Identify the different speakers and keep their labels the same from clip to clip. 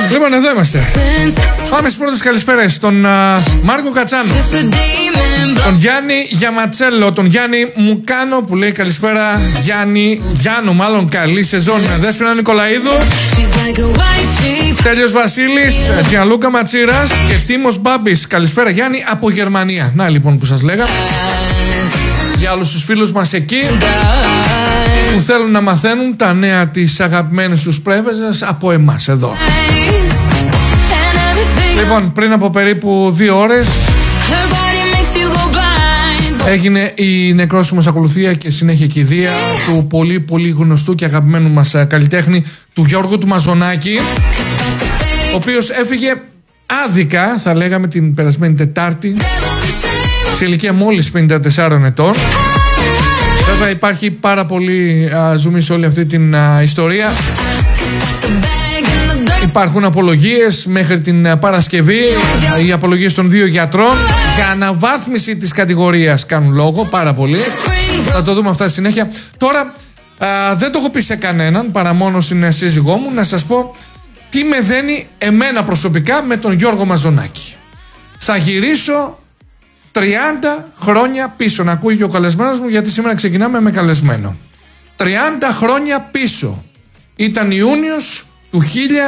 Speaker 1: Λοιπόν, εδώ είμαστε. Πάμε στις πρώτες καλησπέρες. Τον Μάρκο Κατσάνο, τον Γιάννη Γιαματσέλο, τον Γιάννη Μουκάνο που λέει καλησπέρα. Γιάννο, μάλλον καλή σεζόν. Δέσποινα Νικολαίδου, Τέλειος Βασίλης, Γιανλούκα Ματσίρας και Τίμος Μπάμπης. Καλησπέρα Γιάννη από Γερμανία. Να λοιπόν που σας λέγα. Για όλους τους φίλους μας εκεί που θέλουν να μαθαίνουν τα νέα της αγαπημένης τους πρέβεζας από εμάς εδώ. Λοιπόν, πριν από περίπου 2 ώρες έγινε η νεκρόσιμος ακολουθία και συνέχεια κηδεία του πολύ πολύ γνωστού και αγαπημένου μας καλλιτέχνη, του Γιώργου του Μαζονάκη, ο οποίος έφυγε άδικα, θα λέγαμε, την περασμένη Τετάρτη σε ηλικία μόλις 54 ετών. Βέβαια υπάρχει πάρα πολύ ζουμί σε όλη αυτή την ιστορία. Υπάρχουν απολογίες μέχρι την Παρασκευή. Οι απολογίες των 2 γιατρών για αναβάθμιση της κατηγορίας κάνουν λόγο πάρα πολύ. Θα το δούμε αυτά στη συνέχεια. Τώρα δεν το έχω πει σε κανέναν παρά μόνο στην σύζυγό μου να σας πω τι με δένει εμένα προσωπικά με τον Γιώργο Μαζονάκη. Θα γυρίσω 30 χρόνια πίσω. Να ακούει και ο καλεσμένος μου, γιατί σήμερα ξεκινάμε με καλεσμένο. 30 χρόνια πίσω. Ήταν Ιούνιος του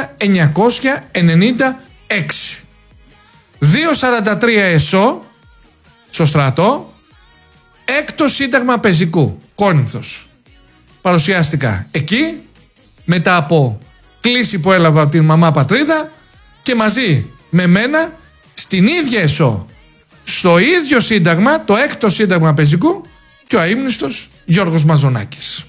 Speaker 1: 1996. 2,43 ΕΣΟ στο στρατό, 6ο σύνταγμα πεζικού, Κόρινθος. Παρουσιάστηκα εκεί μετά από κλήση που έλαβα από την μαμά πατρίδα και μαζί με μένα στην ίδια ΕΣΟ, στο ίδιο σύνταγμα, το 6ο σύνταγμα πεζικού, και ο αείμνηστος Γιώργος Μαζονάκης.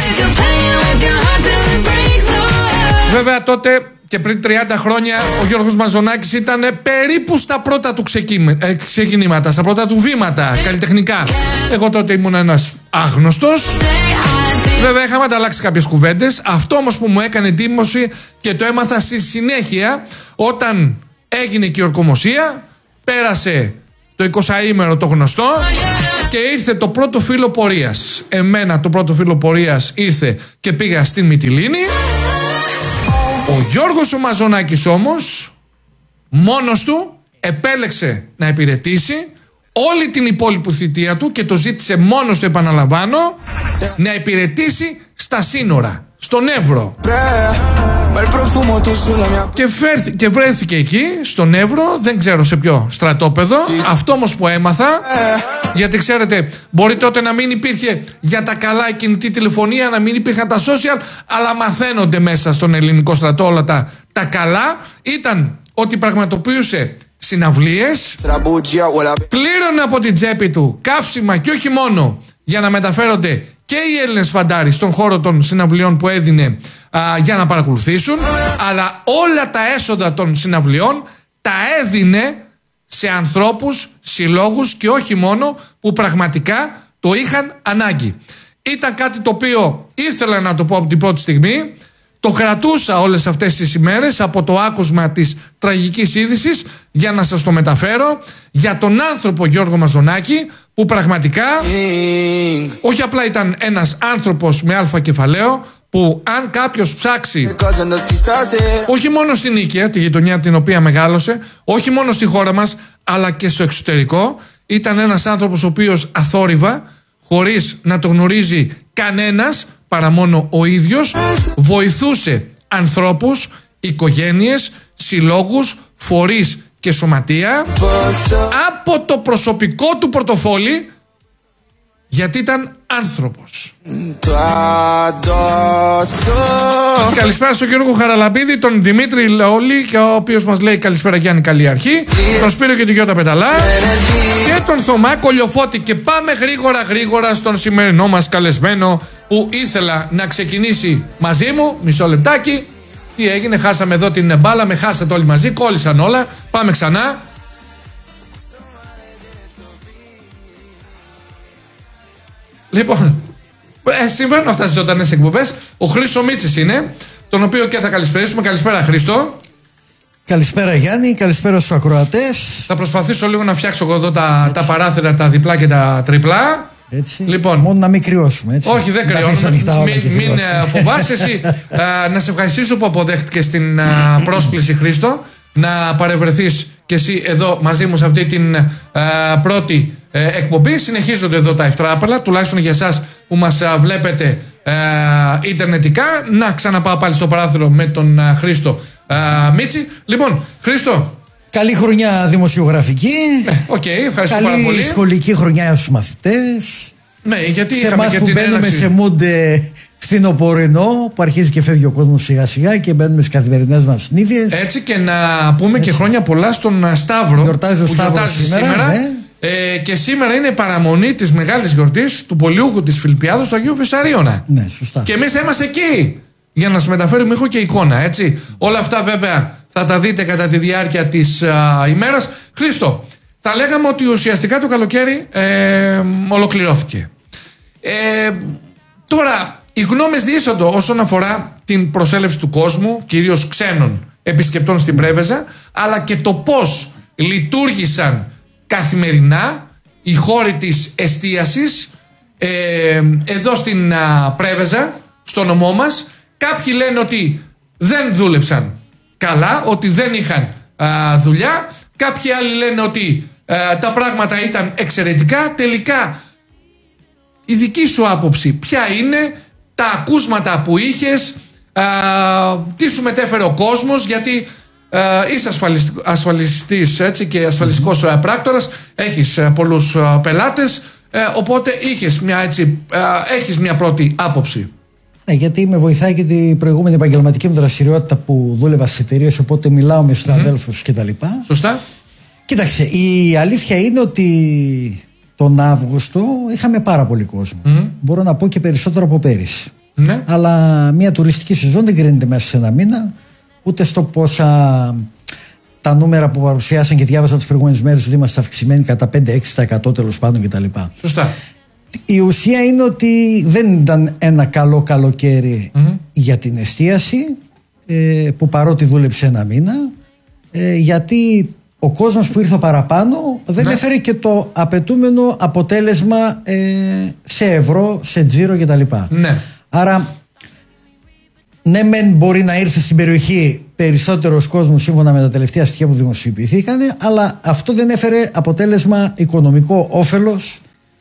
Speaker 1: Βέβαια τότε και πριν 30 χρόνια ο Γιώργος Μαζονάκης ήταν περίπου στα πρώτα του ξεκινήματα, στα πρώτα του βήματα καλλιτεχνικά. Εγώ τότε ήμουν ένας άγνωστος. Βέβαια είχαμε ανταλλάξει κάποιες κουβέντες. Αυτό όμως που μου έκανε εντύπωση και το έμαθα στη συνέχεια, όταν έγινε και η ορκομοσία, πέρασε το 20ήμερο το γνωστό και ήρθε το πρώτο φύλλο πορείας. Εμένα το πρώτο φύλλο πορείας ήρθε και πήγα στην Μυτιλήνη. Ο Γιώργος ο Μαζονάκης όμως μόνος του επέλεξε να υπηρετήσει όλη την υπόλοιπη θητεία του και το ζήτησε μόνος του, επαναλαμβάνω, να υπηρετήσει στα σύνορα, στον Εύρο. Και βρέθηκε εκεί, στον Εύρο, δεν ξέρω σε ποιο στρατόπεδο. Αυτό όμως που έμαθα, γιατί ξέρετε, μπορεί τότε να μην υπήρχε για τα καλά η κινητή τηλεφωνία, να μην υπήρχαν τα social, αλλά μαθαίνονται μέσα στον ελληνικό στρατό όλα τα καλά, ήταν ότι πραγματοποιούσε συναυλίες, πλήρωνε από την τσέπη του καύσιμα και όχι μόνο για να μεταφέρονται και οι Έλληνες φαντάροι στον χώρο των συναυλιών που έδινε για να παρακολουθήσουν, αλλά όλα τα έσοδα των συναυλιών τα έδινε σε ανθρώπους, συλλόγους και όχι μόνο, που πραγματικά το είχαν ανάγκη. Ήταν κάτι το οποίο ήθελα να το πω από την πρώτη στιγμή. Το κρατούσα όλες αυτές τις ημέρες από το άκουσμα της τραγικής είδησης για να σας το μεταφέρω, για τον άνθρωπο Γιώργο Μαζονάκη, που πραγματικά όχι απλά ήταν ένας άνθρωπος με αλφα κεφαλαίο, που αν κάποιος ψάξει όχι μόνο στην Νίκαια, τη γειτονιά την οποία μεγάλωσε, όχι μόνο στη χώρα μας αλλά και στο εξωτερικό, ήταν ένας άνθρωπος ο οποίος αθόρυβα, χωρίς να το γνωρίζει κανένας παρά μόνο ο ίδιος, βοηθούσε ανθρώπους, οικογένειες, συλλόγους, φορείς και σωματεία από το προσωπικό του πορτοφόλι, γιατί ήταν άνθρωπος. Καλησπέρα στον Γιώργο Χαραλαμπίδη, τον Δημήτρη Λαόλη, ο οποίος μας λέει καλησπέρα Γιάννη, καλή αρχή, τον Σπύρο και τη Γιώτα Πεταλά και τον Θωμά Κολιοφώτη. Και πάμε γρήγορα στον σημερινό μας καλεσμένο, που ήθελα να ξεκινήσει μαζί μου. Μισό λεπτάκι. Τι έγινε, χάσαμε εδώ την μπάλα, με χάσατε όλοι μαζί, κόλλησαν όλα. Πάμε ξανά. Λοιπόν, συμβαίνουν αυτά στις ζωντανές εκπομπές. Ο Χρήστος Μίτσης είναι, τον οποίο και θα καλησπερίσουμε. Καλησπέρα Χρήστο.
Speaker 2: Καλησπέρα Γιάννη, καλησπέρα στους ακροατές.
Speaker 1: Θα προσπαθήσω λίγο να φτιάξω εγώ εδώ τα παράθυρα, τα διπλά και τα τριπλά.
Speaker 2: Έτσι.
Speaker 1: Λοιπόν,
Speaker 2: μόνο να μην κρυώσουμε. Έτσι.
Speaker 1: Όχι, δεν κρυώνουμε. Μην φοβάσαι εσύ. Να σε ευχαριστήσω που αποδέχτηκες την πρόσκληση, Χρήστο, να παρευρεθείς και εσύ εδώ μαζί μου σε αυτή την πρώτη εκπομπή. Συνεχίζονται εδώ τα ευτράπελα, τουλάχιστον για εσάς που μας βλέπετε ιντερνετικά. Να ξαναπάω πάλι στο παράθυρο με τον Χρήστο Μίτσι. Λοιπόν, Χρήστο,
Speaker 2: καλή χρονιά δημοσιογραφική.
Speaker 1: Ευχαριστώ πάρα πολύ.
Speaker 2: Καλή σχολική χρονιά στους μαθητές.
Speaker 1: Ναι, γιατί
Speaker 2: σε
Speaker 1: εμάς
Speaker 2: που μπαίνουμε σε mood φθινοπορεινό, που αρχίζει και φεύγει ο κόσμος σιγά σιγά και μπαίνουμε στις καθημερινές μας συνήθειες.
Speaker 1: Έτσι, και να πούμε και χρόνια πολλά στον Σταύρο.
Speaker 2: Γιορτάζει ο Σταύρος σήμερα. Ναι.
Speaker 1: Και σήμερα είναι παραμονή της μεγάλης γιορτής του πολιούχου της Φιλιππιάδος του Αγίου Βυσσαρίωνα.
Speaker 2: Ναι, σωστά.
Speaker 1: Και εμείς θα είμαστε εκεί για να σας μεταφέρουμε ήχο και εικόνα, έτσι. Όλα αυτά βέβαια θα τα δείτε κατά τη διάρκεια της ημέρας. Χρήστο, θα λέγαμε ότι ουσιαστικά το καλοκαίρι ολοκληρώθηκε. Τώρα, οι γνώμες διήσονται όσον αφορά την προσέλευση του κόσμου, κυρίως ξένων επισκεπτών στην Πρέβεζα, αλλά και το πώς λειτουργήσαν καθημερινά οι χώροι της εστίασης εδώ στην Πρέβεζα, στο νομό μας. Κάποιοι λένε ότι δεν δούλεψαν καλά, ότι δεν είχαν δουλειά. Κάποιοι άλλοι λένε ότι τα πράγματα ήταν εξαιρετικά. Τελικά, η δική σου άποψη ποια είναι, τα ακούσματα που είχες, τι σου μετέφερε ο κόσμος, γιατί είσαι ασφαλιστής, έτσι, και ασφαλιστικός πράκτορας, έχεις πολλούς πελάτες, οπότε έχεις μια πρώτη άποψη.
Speaker 2: Ναι, γιατί με βοηθάει και την προηγούμενη επαγγελματική μου δραστηριότητα που δούλευα στις εταιρείες, οπότε μιλάω με συναδέλφους κτλ.
Speaker 1: Σωστά.
Speaker 2: Κοίταξε, η αλήθεια είναι ότι τον Αύγουστο είχαμε πάρα πολύ κόσμο. Μπορώ να πω και περισσότερο από πέρυσι.
Speaker 1: Ναι.
Speaker 2: Αλλά μια τουριστική σεζόν δεν κρίνεται μέσα σε ένα μήνα, ούτε στο πόσα τα νούμερα που παρουσιάσαν και διάβασα τις προηγούμενες μέρες ότι είμαστε αυξημένοι κατά 5-6% τέλος πάντων κτλ.
Speaker 1: Σωστά.
Speaker 2: Η ουσία είναι ότι δεν ήταν ένα καλό καλοκαίρι για την εστίαση, που παρότι δούλεψε ένα μήνα, γιατί ο κόσμος που ήρθε παραπάνω δεν έφερε και το απαιτούμενο αποτέλεσμα σε ευρώ, σε τζίρο κτλ.
Speaker 1: Ναι.
Speaker 2: Άρα, ναι, μεν μπορεί να ήρθε στην περιοχή περισσότερος κόσμος σύμφωνα με τα τελευταία στοιχεία που δημοσιοποιηθήκαν, αλλά αυτό δεν έφερε αποτέλεσμα οικονομικό όφελος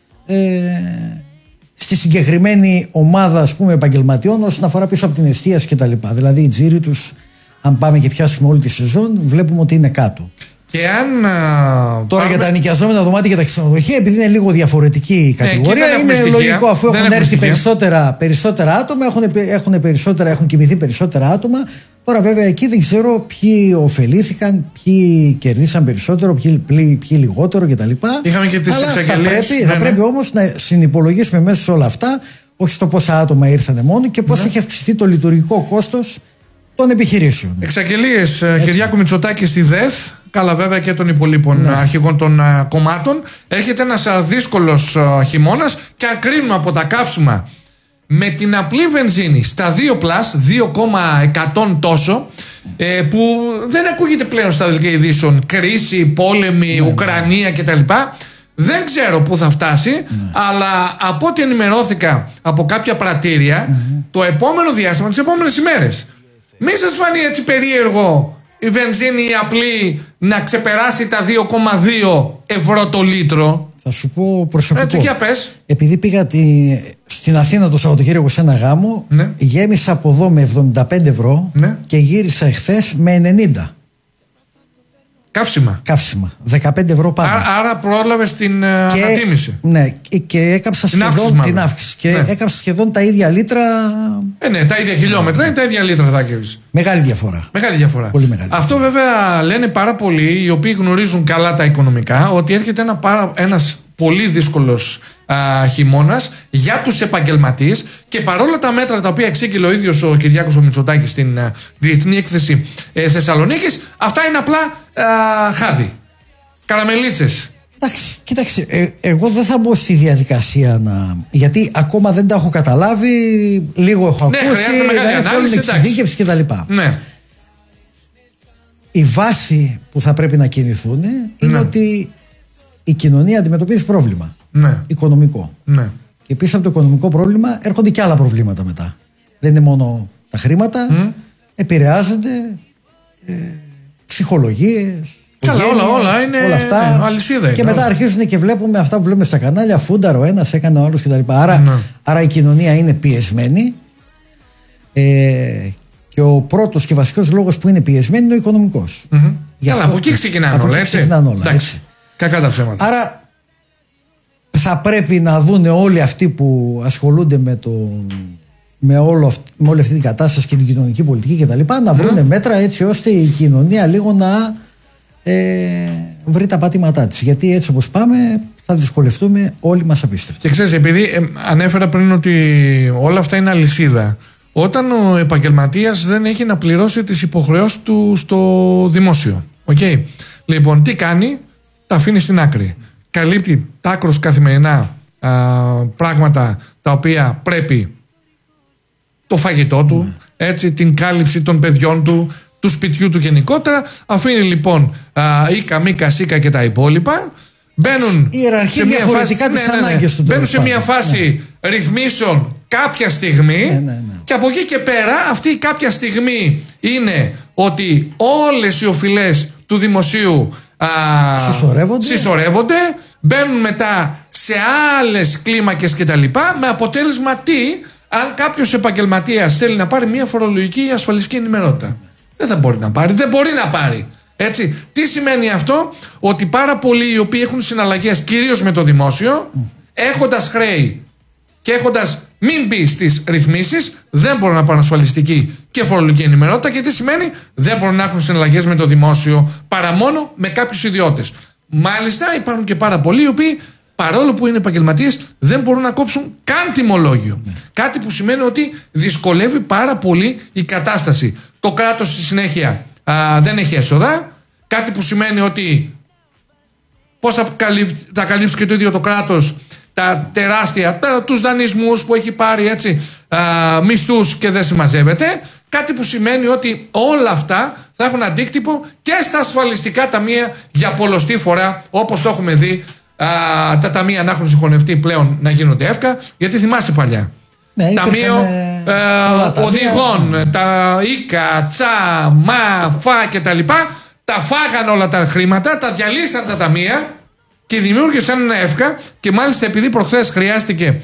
Speaker 2: στη συγκεκριμένη ομάδα, ας πούμε, επαγγελματιών όσον αφορά πίσω από την εστίαση κτλ. Δηλαδή οι τζίροι τους, αν πάμε και πιάσουμε όλη τη σεζόν, βλέπουμε ότι είναι κάτω.
Speaker 1: Και αν,
Speaker 2: τώρα για τα ενοικιαζόμενα δωμάτια και τα ξενοδοχεία, επειδή είναι λίγο διαφορετική η κατηγορία, είναι λογικό, αφού έχουν έρθει περισσότερα άτομα, έχουν κοιμηθεί περισσότερα άτομα. Τώρα βέβαια εκεί δεν ξέρω ποιοι ωφελήθηκαν, ποιοι κερδίσαν περισσότερο, ποιοι λιγότερο κτλ.
Speaker 1: Είχαμε και τις εξαγγελίες.
Speaker 2: Θα πρέπει όμως να συνυπολογίσουμε μέσα σε όλα αυτά, όχι στο πόσα άτομα ήρθανε μόνο και πώς έχει αυξηθεί το λειτουργικό κόστος των επιχειρήσεων.
Speaker 1: Εξαγγελίες Κυριάκου Μητσοτάκη στη ΔΕΘ, καλά βέβαια και των υπολείπων αρχηγών των κομμάτων. Έρχεται ένας δύσκολος χειμώνας και αν κρίνουμε από τα καύσιμα με την απλή βενζίνη στα 2+, 2,100 τόσο, που δεν ακούγεται πλέον στα δελτία ειδήσεων, κρίση, πόλεμη, Ουκρανία κτλ. Δεν ξέρω πού θα φτάσει, αλλά από ό,τι ενημερώθηκα από κάποια πρατήρια, το επόμενο διάστημα, τις επόμενες ημέρες, μην σας φανεί έτσι περίεργο η βενζίνη η απλή να ξεπεράσει τα 2,2 ευρώ το λίτρο.
Speaker 2: Θα σου πω προσωπικό.
Speaker 1: Έτσι, για πες.
Speaker 2: Επειδή πήγα στην Αθήνα το Σαββατοκύριακο σε ένα γάμο, γέμισα από εδώ με 75 ευρώ και γύρισα εχθές με 90. Καύσιμα. 15 ευρώ πάνω.
Speaker 1: Άρα πρόλαβες την ανατίμηση.
Speaker 2: Ναι, και έκαψα σχεδόν την αύξηση. Και έκαψα σχεδόν τα ίδια λίτρα.
Speaker 1: Ναι, τα ίδια χιλιόμετρα είναι τα ίδια λίτρα θα έκαψες.
Speaker 2: Μεγάλη διαφορά.
Speaker 1: Πολύ μεγάλη. Αυτό βέβαια λένε πάρα πολλοί οι οποίοι γνωρίζουν καλά τα οικονομικά, ότι έρχεται ένας πολύ δύσκολος χειμώνας για τους επαγγελματίες, και παρόλα τα μέτρα τα οποία εξήγηλε ο ίδιος ο Κυριάκος ο Μητσοτάκης στην Διεθνή Έκθεση Θεσσαλονίκης, αυτά είναι απλά χάδι, καραμελίτσες.
Speaker 2: Εντάξει, κοίταξε, εγώ δεν θα μπω στη διαδικασία γιατί ακόμα δεν τα έχω καταλάβει, λίγο έχω ακούσει, θέλουν εξειδίκευση κτλ.
Speaker 1: Ναι.
Speaker 2: Η βάση που θα πρέπει να κινηθούν είναι ότι η κοινωνία αντιμετωπίζει πρόβλημα.
Speaker 1: Ναι.
Speaker 2: Οικονομικό.
Speaker 1: Ναι.
Speaker 2: Και πίσω από το οικονομικό πρόβλημα έρχονται και άλλα προβλήματα μετά. Δεν είναι μόνο τα χρήματα, επηρεάζονται ψυχολογίες.
Speaker 1: Καλά, όλα είναι
Speaker 2: αυτά.
Speaker 1: Αλυσίδα.
Speaker 2: Και μετά αρχίζουν και βλέπουμε αυτά που βλέπουμε στα κανάλια. Φούνταρο, ο ένας έκανε ο άλλος κτλ. Άρα η κοινωνία είναι πιεσμένη. Και ο πρώτος και βασικός λόγος που είναι πιεσμένη είναι ο οικονομικός.
Speaker 1: Καλά, από εκεί ξεκινάνε όλα. Εντάξει. Κακά τα ψέματα.
Speaker 2: Άρα θα πρέπει να δούνε όλοι αυτοί που ασχολούνται με όλη αυτή την κατάσταση και την κοινωνική πολιτική κτλ. Να βρούνε μέτρα έτσι ώστε η κοινωνία λίγο να βρει τα πατήματά της. Γιατί έτσι όπως πάμε θα δυσκολευτούμε όλοι μας απίστευτα.
Speaker 1: Και ξέρεις, επειδή ανέφερα πριν ότι όλα αυτά είναι αλυσίδα, όταν ο επαγγελματίας δεν έχει να πληρώσει τις υποχρεώσεις του στο δημόσιο. Okay. Λοιπόν, τι κάνει? Τα αφήνει στην άκρη. Καλύπτει τάκρως καθημερινά πράγματα τα οποία πρέπει, το φαγητό του, έτσι, την κάλυψη των παιδιών του σπιτιού του γενικότερα. Αφήνει λοιπόν οίκα, μίκα, σίκα και τα υπόλοιπα. Μπαίνουν
Speaker 2: σε μια φάση,
Speaker 1: μπαίνουν σε μια φάση ρυθμίσεων κάποια στιγμή και από εκεί και πέρα αυτή η κάποια στιγμή είναι ότι όλες οι οφειλές του δημοσίου συσσωρεύονται, μπαίνουν μετά σε άλλες κλίμακες κτλ. Με αποτέλεσμα τι? Αν κάποιος επαγγελματίας θέλει να πάρει μια φορολογική ή ασφαλιστική ενημερότητα, δεν θα μπορεί να πάρει. Δεν μπορεί να πάρει. Έτσι. Τι σημαίνει αυτό? Ότι πάρα πολλοί οι οποίοι έχουν συναλλαγές κυρίως με το δημόσιο, έχοντας χρέη και έχοντας μην μπει στις ρυθμίσεις, δεν μπορούν να πάρουν ασφαλιστική και φορολογική ενημερότητα. Και τι σημαίνει? Δεν μπορούν να έχουν συναλλαγές με το δημόσιο παρά μόνο με κάποιους ιδιώτες. Μάλιστα υπάρχουν και πάρα πολλοί οι οποίοι, παρόλο που είναι επαγγελματίες, δεν μπορούν να κόψουν καν τιμολόγιο. Κάτι που σημαίνει ότι δυσκολεύει πάρα πολύ η κατάσταση. Το κράτος στη συνέχεια δεν έχει έσοδα. Κάτι που σημαίνει ότι πώς θα καλύψει και το ίδιο το κράτος τα τεράστια, τους δανεισμούς που έχει πάρει, έτσι, μισθούς και δεν συμμαζεύεται. Κάτι που σημαίνει ότι όλα αυτά θα έχουν αντίκτυπο και στα ασφαλιστικά ταμεία για πολλοστή φορά, όπως το έχουμε δει, τα ταμεία να έχουν συγχωνευτεί πλέον να γίνονται εύκα. Γιατί θυμάσαι παλιά, ταμείο οδηγών, τα οίκα, τσα, μα, φα και τα λοιπά, τα φάγαν όλα τα χρήματα, τα διαλύσαν τα ταμεία και δημιούργησαν ένα εύκα. Και μάλιστα επειδή προχθές χρειάστηκε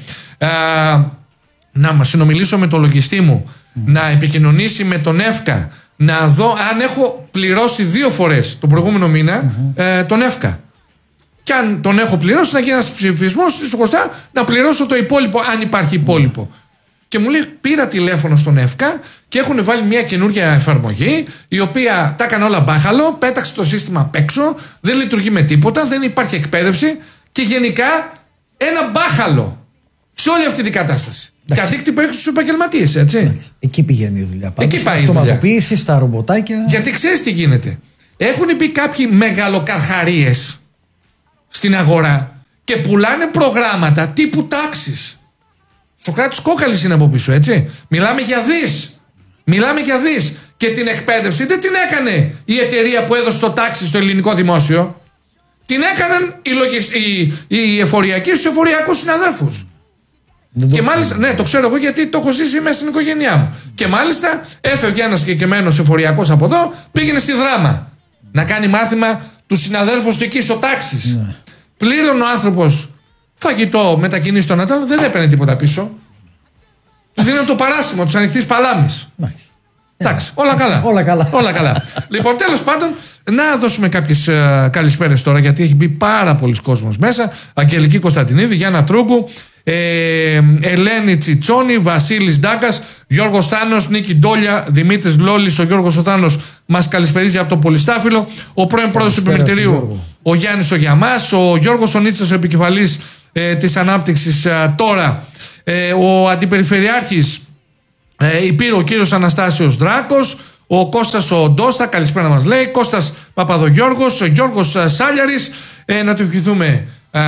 Speaker 1: να συνομιλήσω με τον λογιστή μου, να επικοινωνήσει με τον εύκα, να δω αν έχω πληρώσει 2 φορές τον προηγούμενο μήνα τον εύκα. Και αν τον έχω πληρώσει, να γίνει ένας ψηφισμός στη σωστά να πληρώσω το υπόλοιπο, αν υπάρχει υπόλοιπο. Και μου λέει, πήρα τηλέφωνο στον εύκα και έχουν βάλει μια καινούργια εφαρμογή, η οποία τα έκανε όλα μπάχαλο, πέταξε το σύστημα απ' έξω, δεν λειτουργεί με τίποτα, δεν υπάρχει εκπαίδευση και γενικά ένα μπάχαλο σε όλη αυτή την κατάσταση. Και αντίκτυπο έχει στους επαγγελματίες, έτσι.
Speaker 2: Εκεί πηγαίνει η δουλειά.
Speaker 1: Εκεί πάει η
Speaker 2: αυτοματοποίηση, στα ρομποτάκια.
Speaker 1: Γιατί ξέρεις τι γίνεται. Έχουν μπει κάποιοι μεγαλοκαρχαρίες στην αγορά και πουλάνε προγράμματα τύπου τάξης. Σοκράτης Κόκαλης είναι από πίσω, έτσι. Μιλάμε για δις. Και την εκπαίδευση δεν την έκανε η εταιρεία που έδωσε το τάξη στο ελληνικό δημόσιο. Την έκαναν οι εφοριακοί στους εφοριακούς συναδέλφους. Και μάλιστα, ναι, το ξέρω εγώ γιατί το έχω ζήσει μέσα στην οικογένειά μου. Και μάλιστα έφευγε ένας συγκεκριμένος εφοριακός από εδώ, πήγαινε στη Δράμα να κάνει μάθημα του συναδέλφους του εκεί στο τάξης. Ναι. Πλήρωνε ο άνθρωπος φαγητό, μετακινήσει τον Νατάλο, δεν έπαιρνε τίποτα πίσω. Του δίνανε το παράσημο της ανοιχτής παλάμης. Εντάξει, όλα καλά. Λοιπόν, τέλος πάντων, να δώσουμε κάποιες καλησπέρες τώρα, γιατί έχει μπει πάρα πολλοί κόσμος μέσα. Αγγελική Κωνσταντινίδη, Γιάννα Τρούγκου, Ελένη Τσιτσόνη, Βασίλης Ντάκας, Γιώργος Θάνος, Νίκη Ντόλια, Δημήτρης Λόλης. Ο Γιώργος ο Θάνος μας καλησπερίζει από το Πολυστάφυλλο. Ο πρώην πρόεδρος του Επιμελητηρίου, ο Γιάννης ο Γιαμάς. Ο Γιώργος ο Νίτσας, ο επικεφαλής της ανάπτυξης τώρα. Ο αντιπεριφερειάρχης Υπήρου, ο κύριος Αναστάσιος Δράκος. Ο Κώστας ο Ντόστα, καλησπέρα μας λέει. Κώστας Παπαδογιώργος, ο Γιώργος Σάλιαρης. Να του ευχηθούμε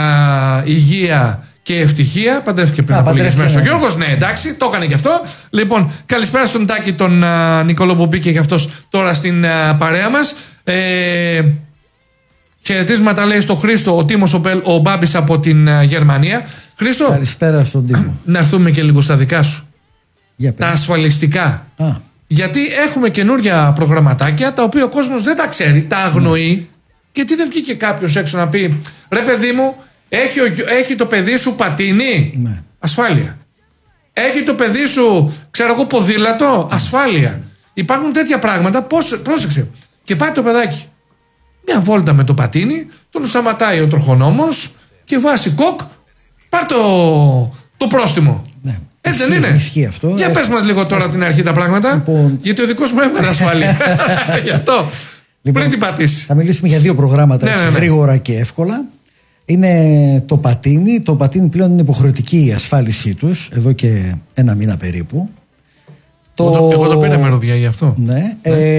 Speaker 1: υγεία και ευτυχία. Παντρεύτηκε πριν από λίγες μέρες ο Γιώργος. Ναι, εντάξει, το έκανε και αυτό. Λοιπόν, καλησπέρα στον Τάκη τον Νικόλο που μπήκε και αυτός τώρα στην παρέα μας. Χαιρετίσματα λέει στο Χρήστο, ο Τίμος ο Μπάμπης από την Γερμανία. Χρήστο,
Speaker 2: καλησπέρα στον Τίμο.
Speaker 1: Να έρθουμε και λίγο στα δικά σου.
Speaker 2: Για
Speaker 1: τα ασφαλιστικά.
Speaker 2: Α.
Speaker 1: Γιατί έχουμε καινούρια προγραμματάκια τα οποία ο κόσμος δεν τα ξέρει, τα αγνοεί. Γιατί δεν βγήκε κάποιος έξω να πει, ρε παιδί μου, έχει το παιδί σου πατίνι,
Speaker 2: Ναι.
Speaker 1: ασφάλεια. Έχει το παιδί σου, ξέρω εγώ, ποδήλατο, ασφάλεια. Υπάρχουν τέτοια πράγματα, πρόσεξε. Και πάει το παιδάκι μια βόλτα με το πατίνι, τον σταματάει ο τροχονόμος και βάσει κοκ, πάρ' το πρόστιμο.
Speaker 2: Ναι.
Speaker 1: Έτσι δεν είναι?
Speaker 2: Ισχύει αυτό.
Speaker 1: Για πες μας λίγο τώρα την αρχή τα πράγματα.
Speaker 2: Λοιπόν...
Speaker 1: Γιατί ο δικός μου έβγαλε ασφάλεια. Γι' αυτό.
Speaker 2: Λοιπόν,
Speaker 1: πριν την πατήσει.
Speaker 2: Θα μιλήσουμε για δύο προγράμματα έτσι, γρήγορα και εύκολα. Είναι το πατίνι. Το πατίνι πλέον είναι υποχρεωτική η ασφάλισή τους εδώ και ένα μήνα περίπου.
Speaker 1: Εγώ το πήρα μεροδιά γι' αυτό.
Speaker 2: Ναι.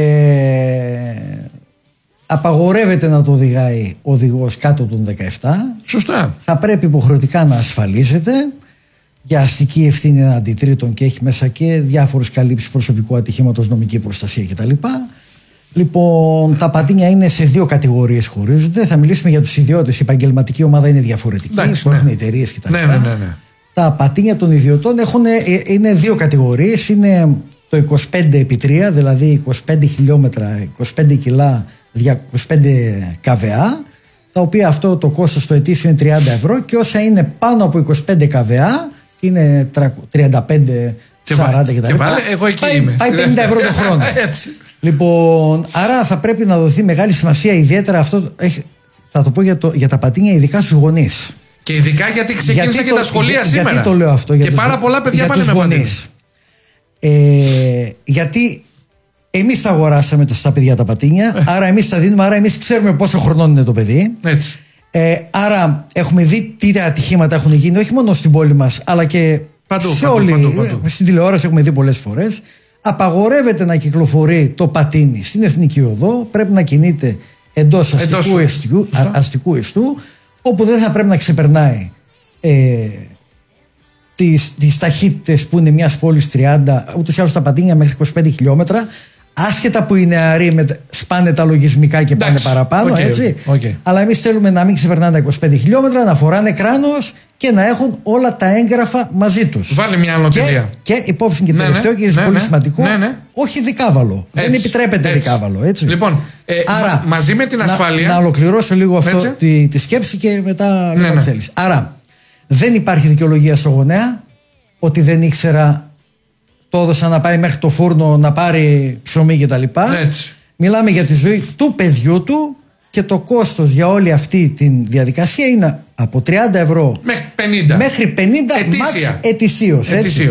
Speaker 2: Απαγορεύεται να το οδηγάει ο οδηγός κάτω των 17.
Speaker 1: Σωστά.
Speaker 2: Θα πρέπει υποχρεωτικά να ασφαλίζεται για αστική ευθύνη εναντί τρίτων και έχει μέσα και διάφορες καλύψεις προσωπικού ατυχήματος, νομική προστασία κτλ. Λοιπόν, τα πατίνια είναι σε δύο κατηγορίες, χωρίζονται. Θα μιλήσουμε για τους ιδιώτες. Η επαγγελματική ομάδα είναι διαφορετική. Υπάρχουν εταιρείες κτλ.
Speaker 1: Ναι.
Speaker 2: Τα πατίνια των ιδιωτών είναι δύο κατηγορίες. Είναι το 25x3, δηλαδή 25 χιλιόμετρα, 25 κιλά, 25 kVA, τα οποία αυτό το κόστος το ετήσιο είναι 30 ευρώ, και όσα είναι πάνω από 25 kVA και είναι 35, 40 κτλ.
Speaker 1: Εγώ εκεί είμαι.
Speaker 2: Πάει 50 ευρώ το χρόνο. Λοιπόν, άρα θα πρέπει να δοθεί μεγάλη σημασία, ιδιαίτερα αυτό θα το πω για τα πατίνια, ειδικά στους γονείς.
Speaker 1: Και ειδικά γιατί ξεκίνησε και τα σχολεία σήμερα.
Speaker 2: Γιατί το λέω αυτό?
Speaker 1: Και πάρα πολλά παιδιά πάνε με γονείς.
Speaker 2: Γιατί εμείς τα αγοράσαμε στα παιδιά τα πατίνια, άρα εμείς τα δίνουμε, άρα εμείς ξέρουμε πόσο χρονών είναι το παιδί.
Speaker 1: Έτσι.
Speaker 2: Άρα έχουμε δει τι ατυχήματα έχουν γίνει, όχι μόνο στην πόλη μας, αλλά και παντού. Στην τηλεόραση έχουμε δει πολλές φορές. Απαγορεύεται να κυκλοφορεί το πατίνι στην εθνική οδό, πρέπει να κινείται εντός αστικού ιστού, όπου δεν θα πρέπει να ξεπερνάει τις ταχύτητες που είναι μιας πόλης 30, ούτως ή άλλως τα πατίνια μέχρι 25 χιλιόμετρα, άσχετα που οι νεαροί σπάνε τα λογισμικά και πάνε παραπάνω, έτσι. Αλλά εμείς θέλουμε να μην ξεπερνάνε τα 25 χιλιόμετρα, να φοράνε κράνος και να έχουν όλα τα έγγραφα μαζί τους.
Speaker 1: Βάλει μια ανωτηρία.
Speaker 2: Και υπόψη και τελευταίο και πολύ σημαντικό, όχι δικάβαλο. Δεν επιτρέπεται δικάβαλο, έτσι.
Speaker 1: Λοιπόν, άρα, μαζί με την ασφάλεια.
Speaker 2: Να ολοκληρώσω λίγο αυτό τη σκέψη και μετά αν θέλεις. Άρα, δεν υπάρχει δικαιολογία στο γονέα ότι δεν ήξερα, το έδωσα να πάει μέχρι το φούρνο να πάρει ψωμί κτλ. Μιλάμε για τη ζωή του παιδιού του και το κόστος για όλη αυτή τη διαδικασία είναι από 30 ευρώ μέχρι 50 ετησίως.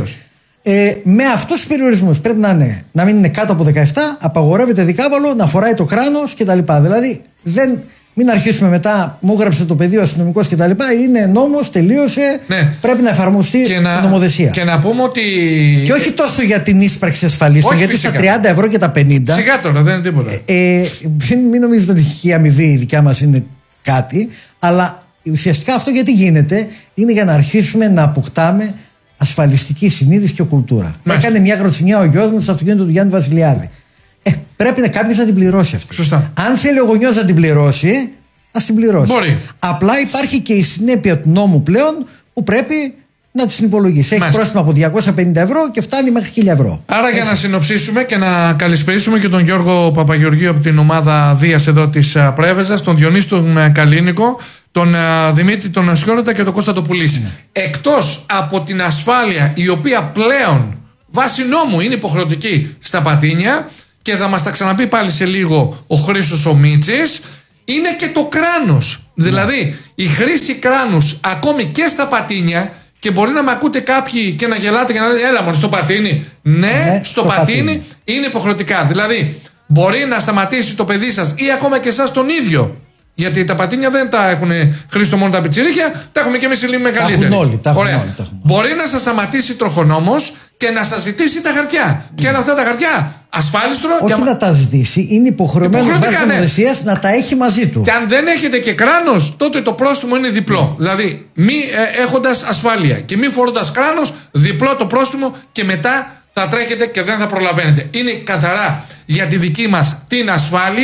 Speaker 2: Με αυτούς τους περιορισμούς πρέπει να μην είναι κάτω από 17, απαγορεύεται δικάβαλο, να φοράει το κράνος κτλ. Δηλαδή μην αρχίσουμε μετά, μου έγραψε το παιδί ο αστυνομικός κτλ. Είναι νόμος, τελείωσε. Πρέπει να εφαρμοστεί η νομοθεσία.
Speaker 1: Και να πούμε ότι.
Speaker 2: Και όχι τόσο για την ίσπραξη ασφαλίσεων, γιατί φυσικά. Στα 30 ευρώ και τα 50.
Speaker 1: Σιγά τώρα, δεν είναι τίποτα.
Speaker 2: Μην νομίζετε ότι η αμοιβή η δικιά μας είναι κάτι, αλλά ουσιαστικά αυτό γιατί γίνεται, είναι για να αρχίσουμε να αποκτάμε ασφαλιστική συνείδηση και κουλτούρα. Έκανε μια γροτσινιά ο γιος μου στο αυτοκίνητο του Γιάννη Βασιλιάδη. Πρέπει κάποιος να την πληρώσει αυτή.
Speaker 1: Σωστά.
Speaker 2: Αν θέλει ο γονιός να την πληρώσει, ας την πληρώσει.
Speaker 1: Μπορεί.
Speaker 2: Απλά υπάρχει και η συνέπεια του νόμου πλέον που πρέπει να τη συνυπολογίσει. Έχει πρόστιμο από 250 ευρώ και φτάνει μέχρι 1000 ευρώ.
Speaker 1: Άρα, για να συνοψίσουμε και να καλησπερίσουμε και τον Γιώργο Παπαγεωργίου από την ομάδα Δίας εδώ της Πρέβεζας, τον Διονύση τον Καλίνικο, τον Δημήτρη τον Ασιόλωτα και τον Κώστα το Πουλίση. Εκτός από την ασφάλεια, η οποία πλέον βάσει νόμου είναι υποχρεωτική στα πατίνια, και θα μας τα ξαναπεί πάλι σε λίγο ο Χρήστος ο Μίτσης, είναι και το κράνος. Δηλαδή η χρήση κράνους ακόμη και στα πατίνια, και μπορεί να με ακούτε κάποιοι και να γελάτε και να λέτε έλα μόνο στο πατίνι. Ναι, στο πατίνι είναι υποχρεωτικά. Δηλαδή μπορεί να σταματήσει το παιδί σας ή ακόμα και εσάς τον ίδιο. Γιατί τα πατίνια δεν τα έχουν Χρήστο μόνο τα πιτσιρίκια, τα έχουμε και εμείς λίγο μεγαλύτεροι.
Speaker 2: Τα έχουν όλοι.
Speaker 1: Μπορεί να σας σταματήσει τροχονόμος και να σας ζητήσει τα χαρτιά. Και αν αυτά τα χαρτιά ασφάλιστρο.
Speaker 2: Όχι να τα ζητήσει, είναι υποχρεωμένος βάσει νομοθεσίας να τα έχει μαζί του.
Speaker 1: Και αν δεν έχετε και κράνος, τότε το πρόστιμο είναι διπλό. Δηλαδή, μη έχοντας ασφάλεια και μη φορώντας κράνος, διπλό το πρόστιμο, και μετά θα τρέχετε και δεν θα προλαβαίνετε. Είναι καθαρά για τη δική μας την ασφάλεια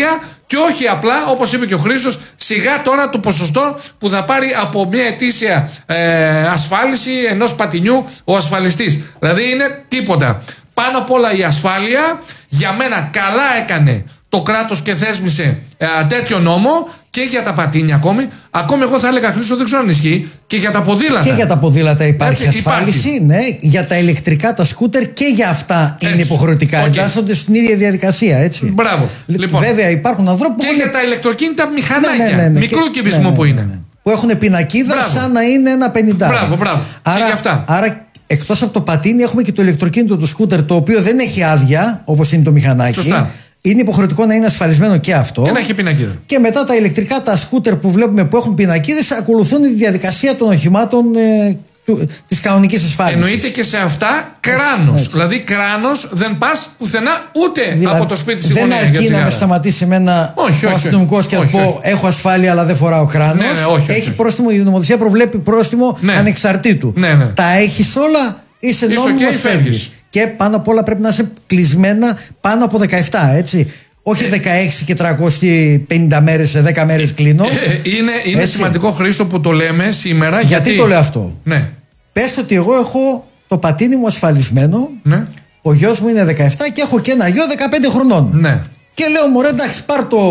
Speaker 1: Και όχι απλά, όπως είπε και ο Χρήστος, σιγά τώρα το ποσοστό που θα πάρει από μια ετήσια ασφάλιση ενός πατινιού ο ασφαλιστής. Δηλαδή είναι τίποτα. Πάνω απ' όλα η ασφάλεια, για μένα καλά έκανε το κράτος και θέσμισε τέτοιο νόμο και για τα πατίνια ακόμη. Ακόμη εγώ θα έλεγα, Χρήστο, δεν ξέρω αν ισχύει, και για τα ποδήλατα.
Speaker 2: Και για τα ποδήλατα υπάρχει ασφάλιση, ναι. Για τα ηλεκτρικά, τα σκούτερ και για αυτά είναι υποχρεωτικά. Εντάσσονται στην ίδια διαδικασία, έτσι.
Speaker 1: Μπράβο.
Speaker 2: Λοιπόν, βέβαια υπάρχουν ανθρώποι που.
Speaker 1: Και για τα ηλεκτροκίνητα μηχανάκια. Μικρού κυβισμού που είναι.
Speaker 2: Που έχουν πινακίδα σαν να είναι ένα 50.
Speaker 1: Μπράβο.
Speaker 2: Άρα,
Speaker 1: και αυτά.
Speaker 2: Άρα εκτός από το πατίνι έχουμε και το ηλεκτροκίνητο του σκούτερ, το οποίο δεν έχει άδεια όπως είναι το μηχανάκι.
Speaker 1: Σωστά.
Speaker 2: Είναι υποχρεωτικό να είναι ασφαλισμένο και αυτό.
Speaker 1: Και να έχει πινακίδα.
Speaker 2: Και μετά τα ηλεκτρικά, τα σκούτερ που βλέπουμε που έχουν πινακίδες, ακολουθούν τη διαδικασία των οχημάτων της κανονικής ασφάλισης.
Speaker 1: Εννοείται και σε αυτά κράνος. Δηλαδή κράνος δεν πας πουθενά ούτε δηλαδή, από το σπίτι στη γωνία.
Speaker 2: Δεν αρκεί να με σταματήσει εμένα ο αστυνομικός και να πω έχω ασφάλεια αλλά δεν φοράω κράνος. Έχει πρόστιμο, η νομοθεσία προβλέπει πρόστιμο ανεξαρτήτου. Τα έχεις όλα, είσαι νόμιμος, φεύγεις. Και πάνω απ' όλα πρέπει να είσαι κλεισμένα πάνω από 17, έτσι. Όχι 16 και 350 μέρες σε 10 μέρες κλείνω.
Speaker 1: Είναι σημαντικό, Χρήστο, που το λέμε σήμερα.
Speaker 2: Γιατί το λέω αυτό?
Speaker 1: Ναι.
Speaker 2: Πες ότι εγώ έχω το πατίνι μου ασφαλισμένο.
Speaker 1: Ναι.
Speaker 2: Ο γιος μου είναι 17 και έχω και ένα γιο 15 χρονών.
Speaker 1: Ναι.
Speaker 2: Και λέω, μωρέ, εντάξει, πάρ' το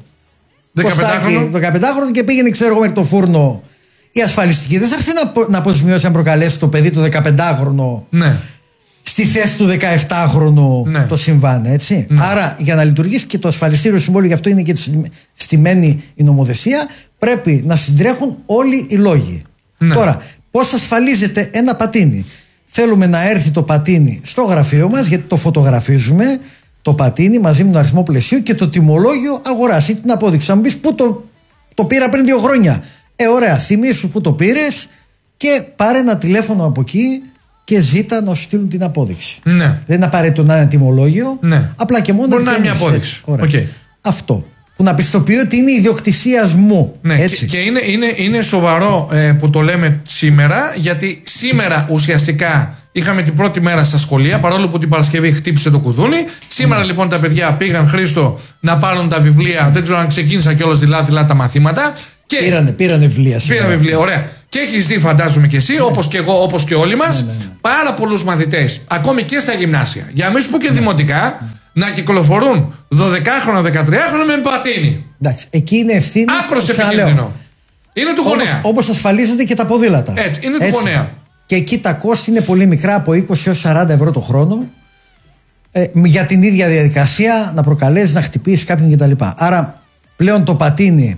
Speaker 2: 15χρονο και πήγαινε, ξέρω εγώ, μέχρι το φούρνο. Η ασφαλιστική δεν θα έρθει να αποζημιώσει αν προκαλέσει το παιδί του 15χρονο.
Speaker 1: Ναι.
Speaker 2: Στη θέση του 17χρονου το συμβάν, έτσι. Άρα για να λειτουργήσει και το ασφαλιστήριο συμβόλαιο, γι' αυτό είναι και στημένη η νομοθεσία, πρέπει να συντρέχουν όλοι οι λόγοι. Τώρα, πώς ασφαλίζεται ένα πατίνι? Θέλουμε να έρθει το πατίνι στο γραφείο μας, γιατί το φωτογραφίζουμε το πατίνι μαζί με τον αριθμό πλαισίου και το τιμολόγιο αγοράς ή την απόδειξη. Θα μου πεις, πού το πήρα πριν 2 χρόνια. Ωραία, θυμήσου που το πήρες και πάρε ένα τηλέφωνο από εκεί και ζήτα να σου στείλουν την απόδειξη. Ναι. Δεν είναι απαραίτητο να είναι τιμολόγιο. Ναι. Απλά και μόνο.
Speaker 1: Μπορεί να είναι μια απόδειξη. Okay.
Speaker 2: Αυτό. Που να πιστοποιεί ότι είναι ιδιοκτησία μου.
Speaker 1: Ναι.
Speaker 2: Έτσι.
Speaker 1: Και είναι σοβαρό που το λέμε σήμερα, γιατί σήμερα ουσιαστικά είχαμε την πρώτη μέρα στα σχολεία, παρόλο που την Παρασκευή χτύπησε το κουδούνι. Σήμερα λοιπόν τα παιδιά πήγαν, Χρήστο, να πάρουν τα βιβλία. Δεν ξέρω αν ξεκίνησα κιόλας δειλά τα μαθήματα. Και
Speaker 2: πήρανε βιβλία σήμερα.
Speaker 1: Πήραν βιβλία, ωραία. Και έχεις δει, φαντάζομαι και εσύ, όπως και εγώ, όπως και όλοι μας, πάρα πολλούς μαθητές, ακόμη και στα γυμνάσια, για να μην σου πω και δημοτικά, να κυκλοφορούν 12χρονα, 13χρονα με πατίνι.
Speaker 2: Εντάξει, εκεί είναι ευθύνη.
Speaker 1: Άπρος επικίνδυνο. Είναι του γονέα.
Speaker 2: Όπως ασφαλίζονται και τα ποδήλατα.
Speaker 1: Έτσι, είναι του γονέα.
Speaker 2: Και εκεί τα κόστη είναι πολύ μικρά, από 20 έως 40 ευρώ το χρόνο, για την ίδια διαδικασία να προκαλέσει, να χτυπήσει κάποιον κτλ. Άρα πλέον το πατίνι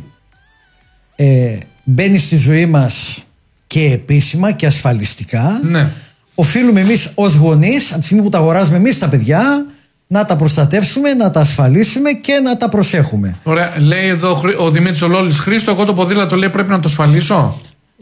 Speaker 2: μπαίνει στη ζωή μας και επίσημα και ασφαλιστικά. Ναι. Οφείλουμε εμείς ως γονείς, από τη στιγμή που τα αγοράζουμε εμείς τα παιδιά, να τα προστατεύσουμε, να τα ασφαλίσουμε και να τα προσέχουμε.
Speaker 1: Ωραία. Λέει εδώ ο Δημήτρης ο Λόλης, Χρήστο, εγώ το ποδήλατο λέει πρέπει να το ασφαλίσω.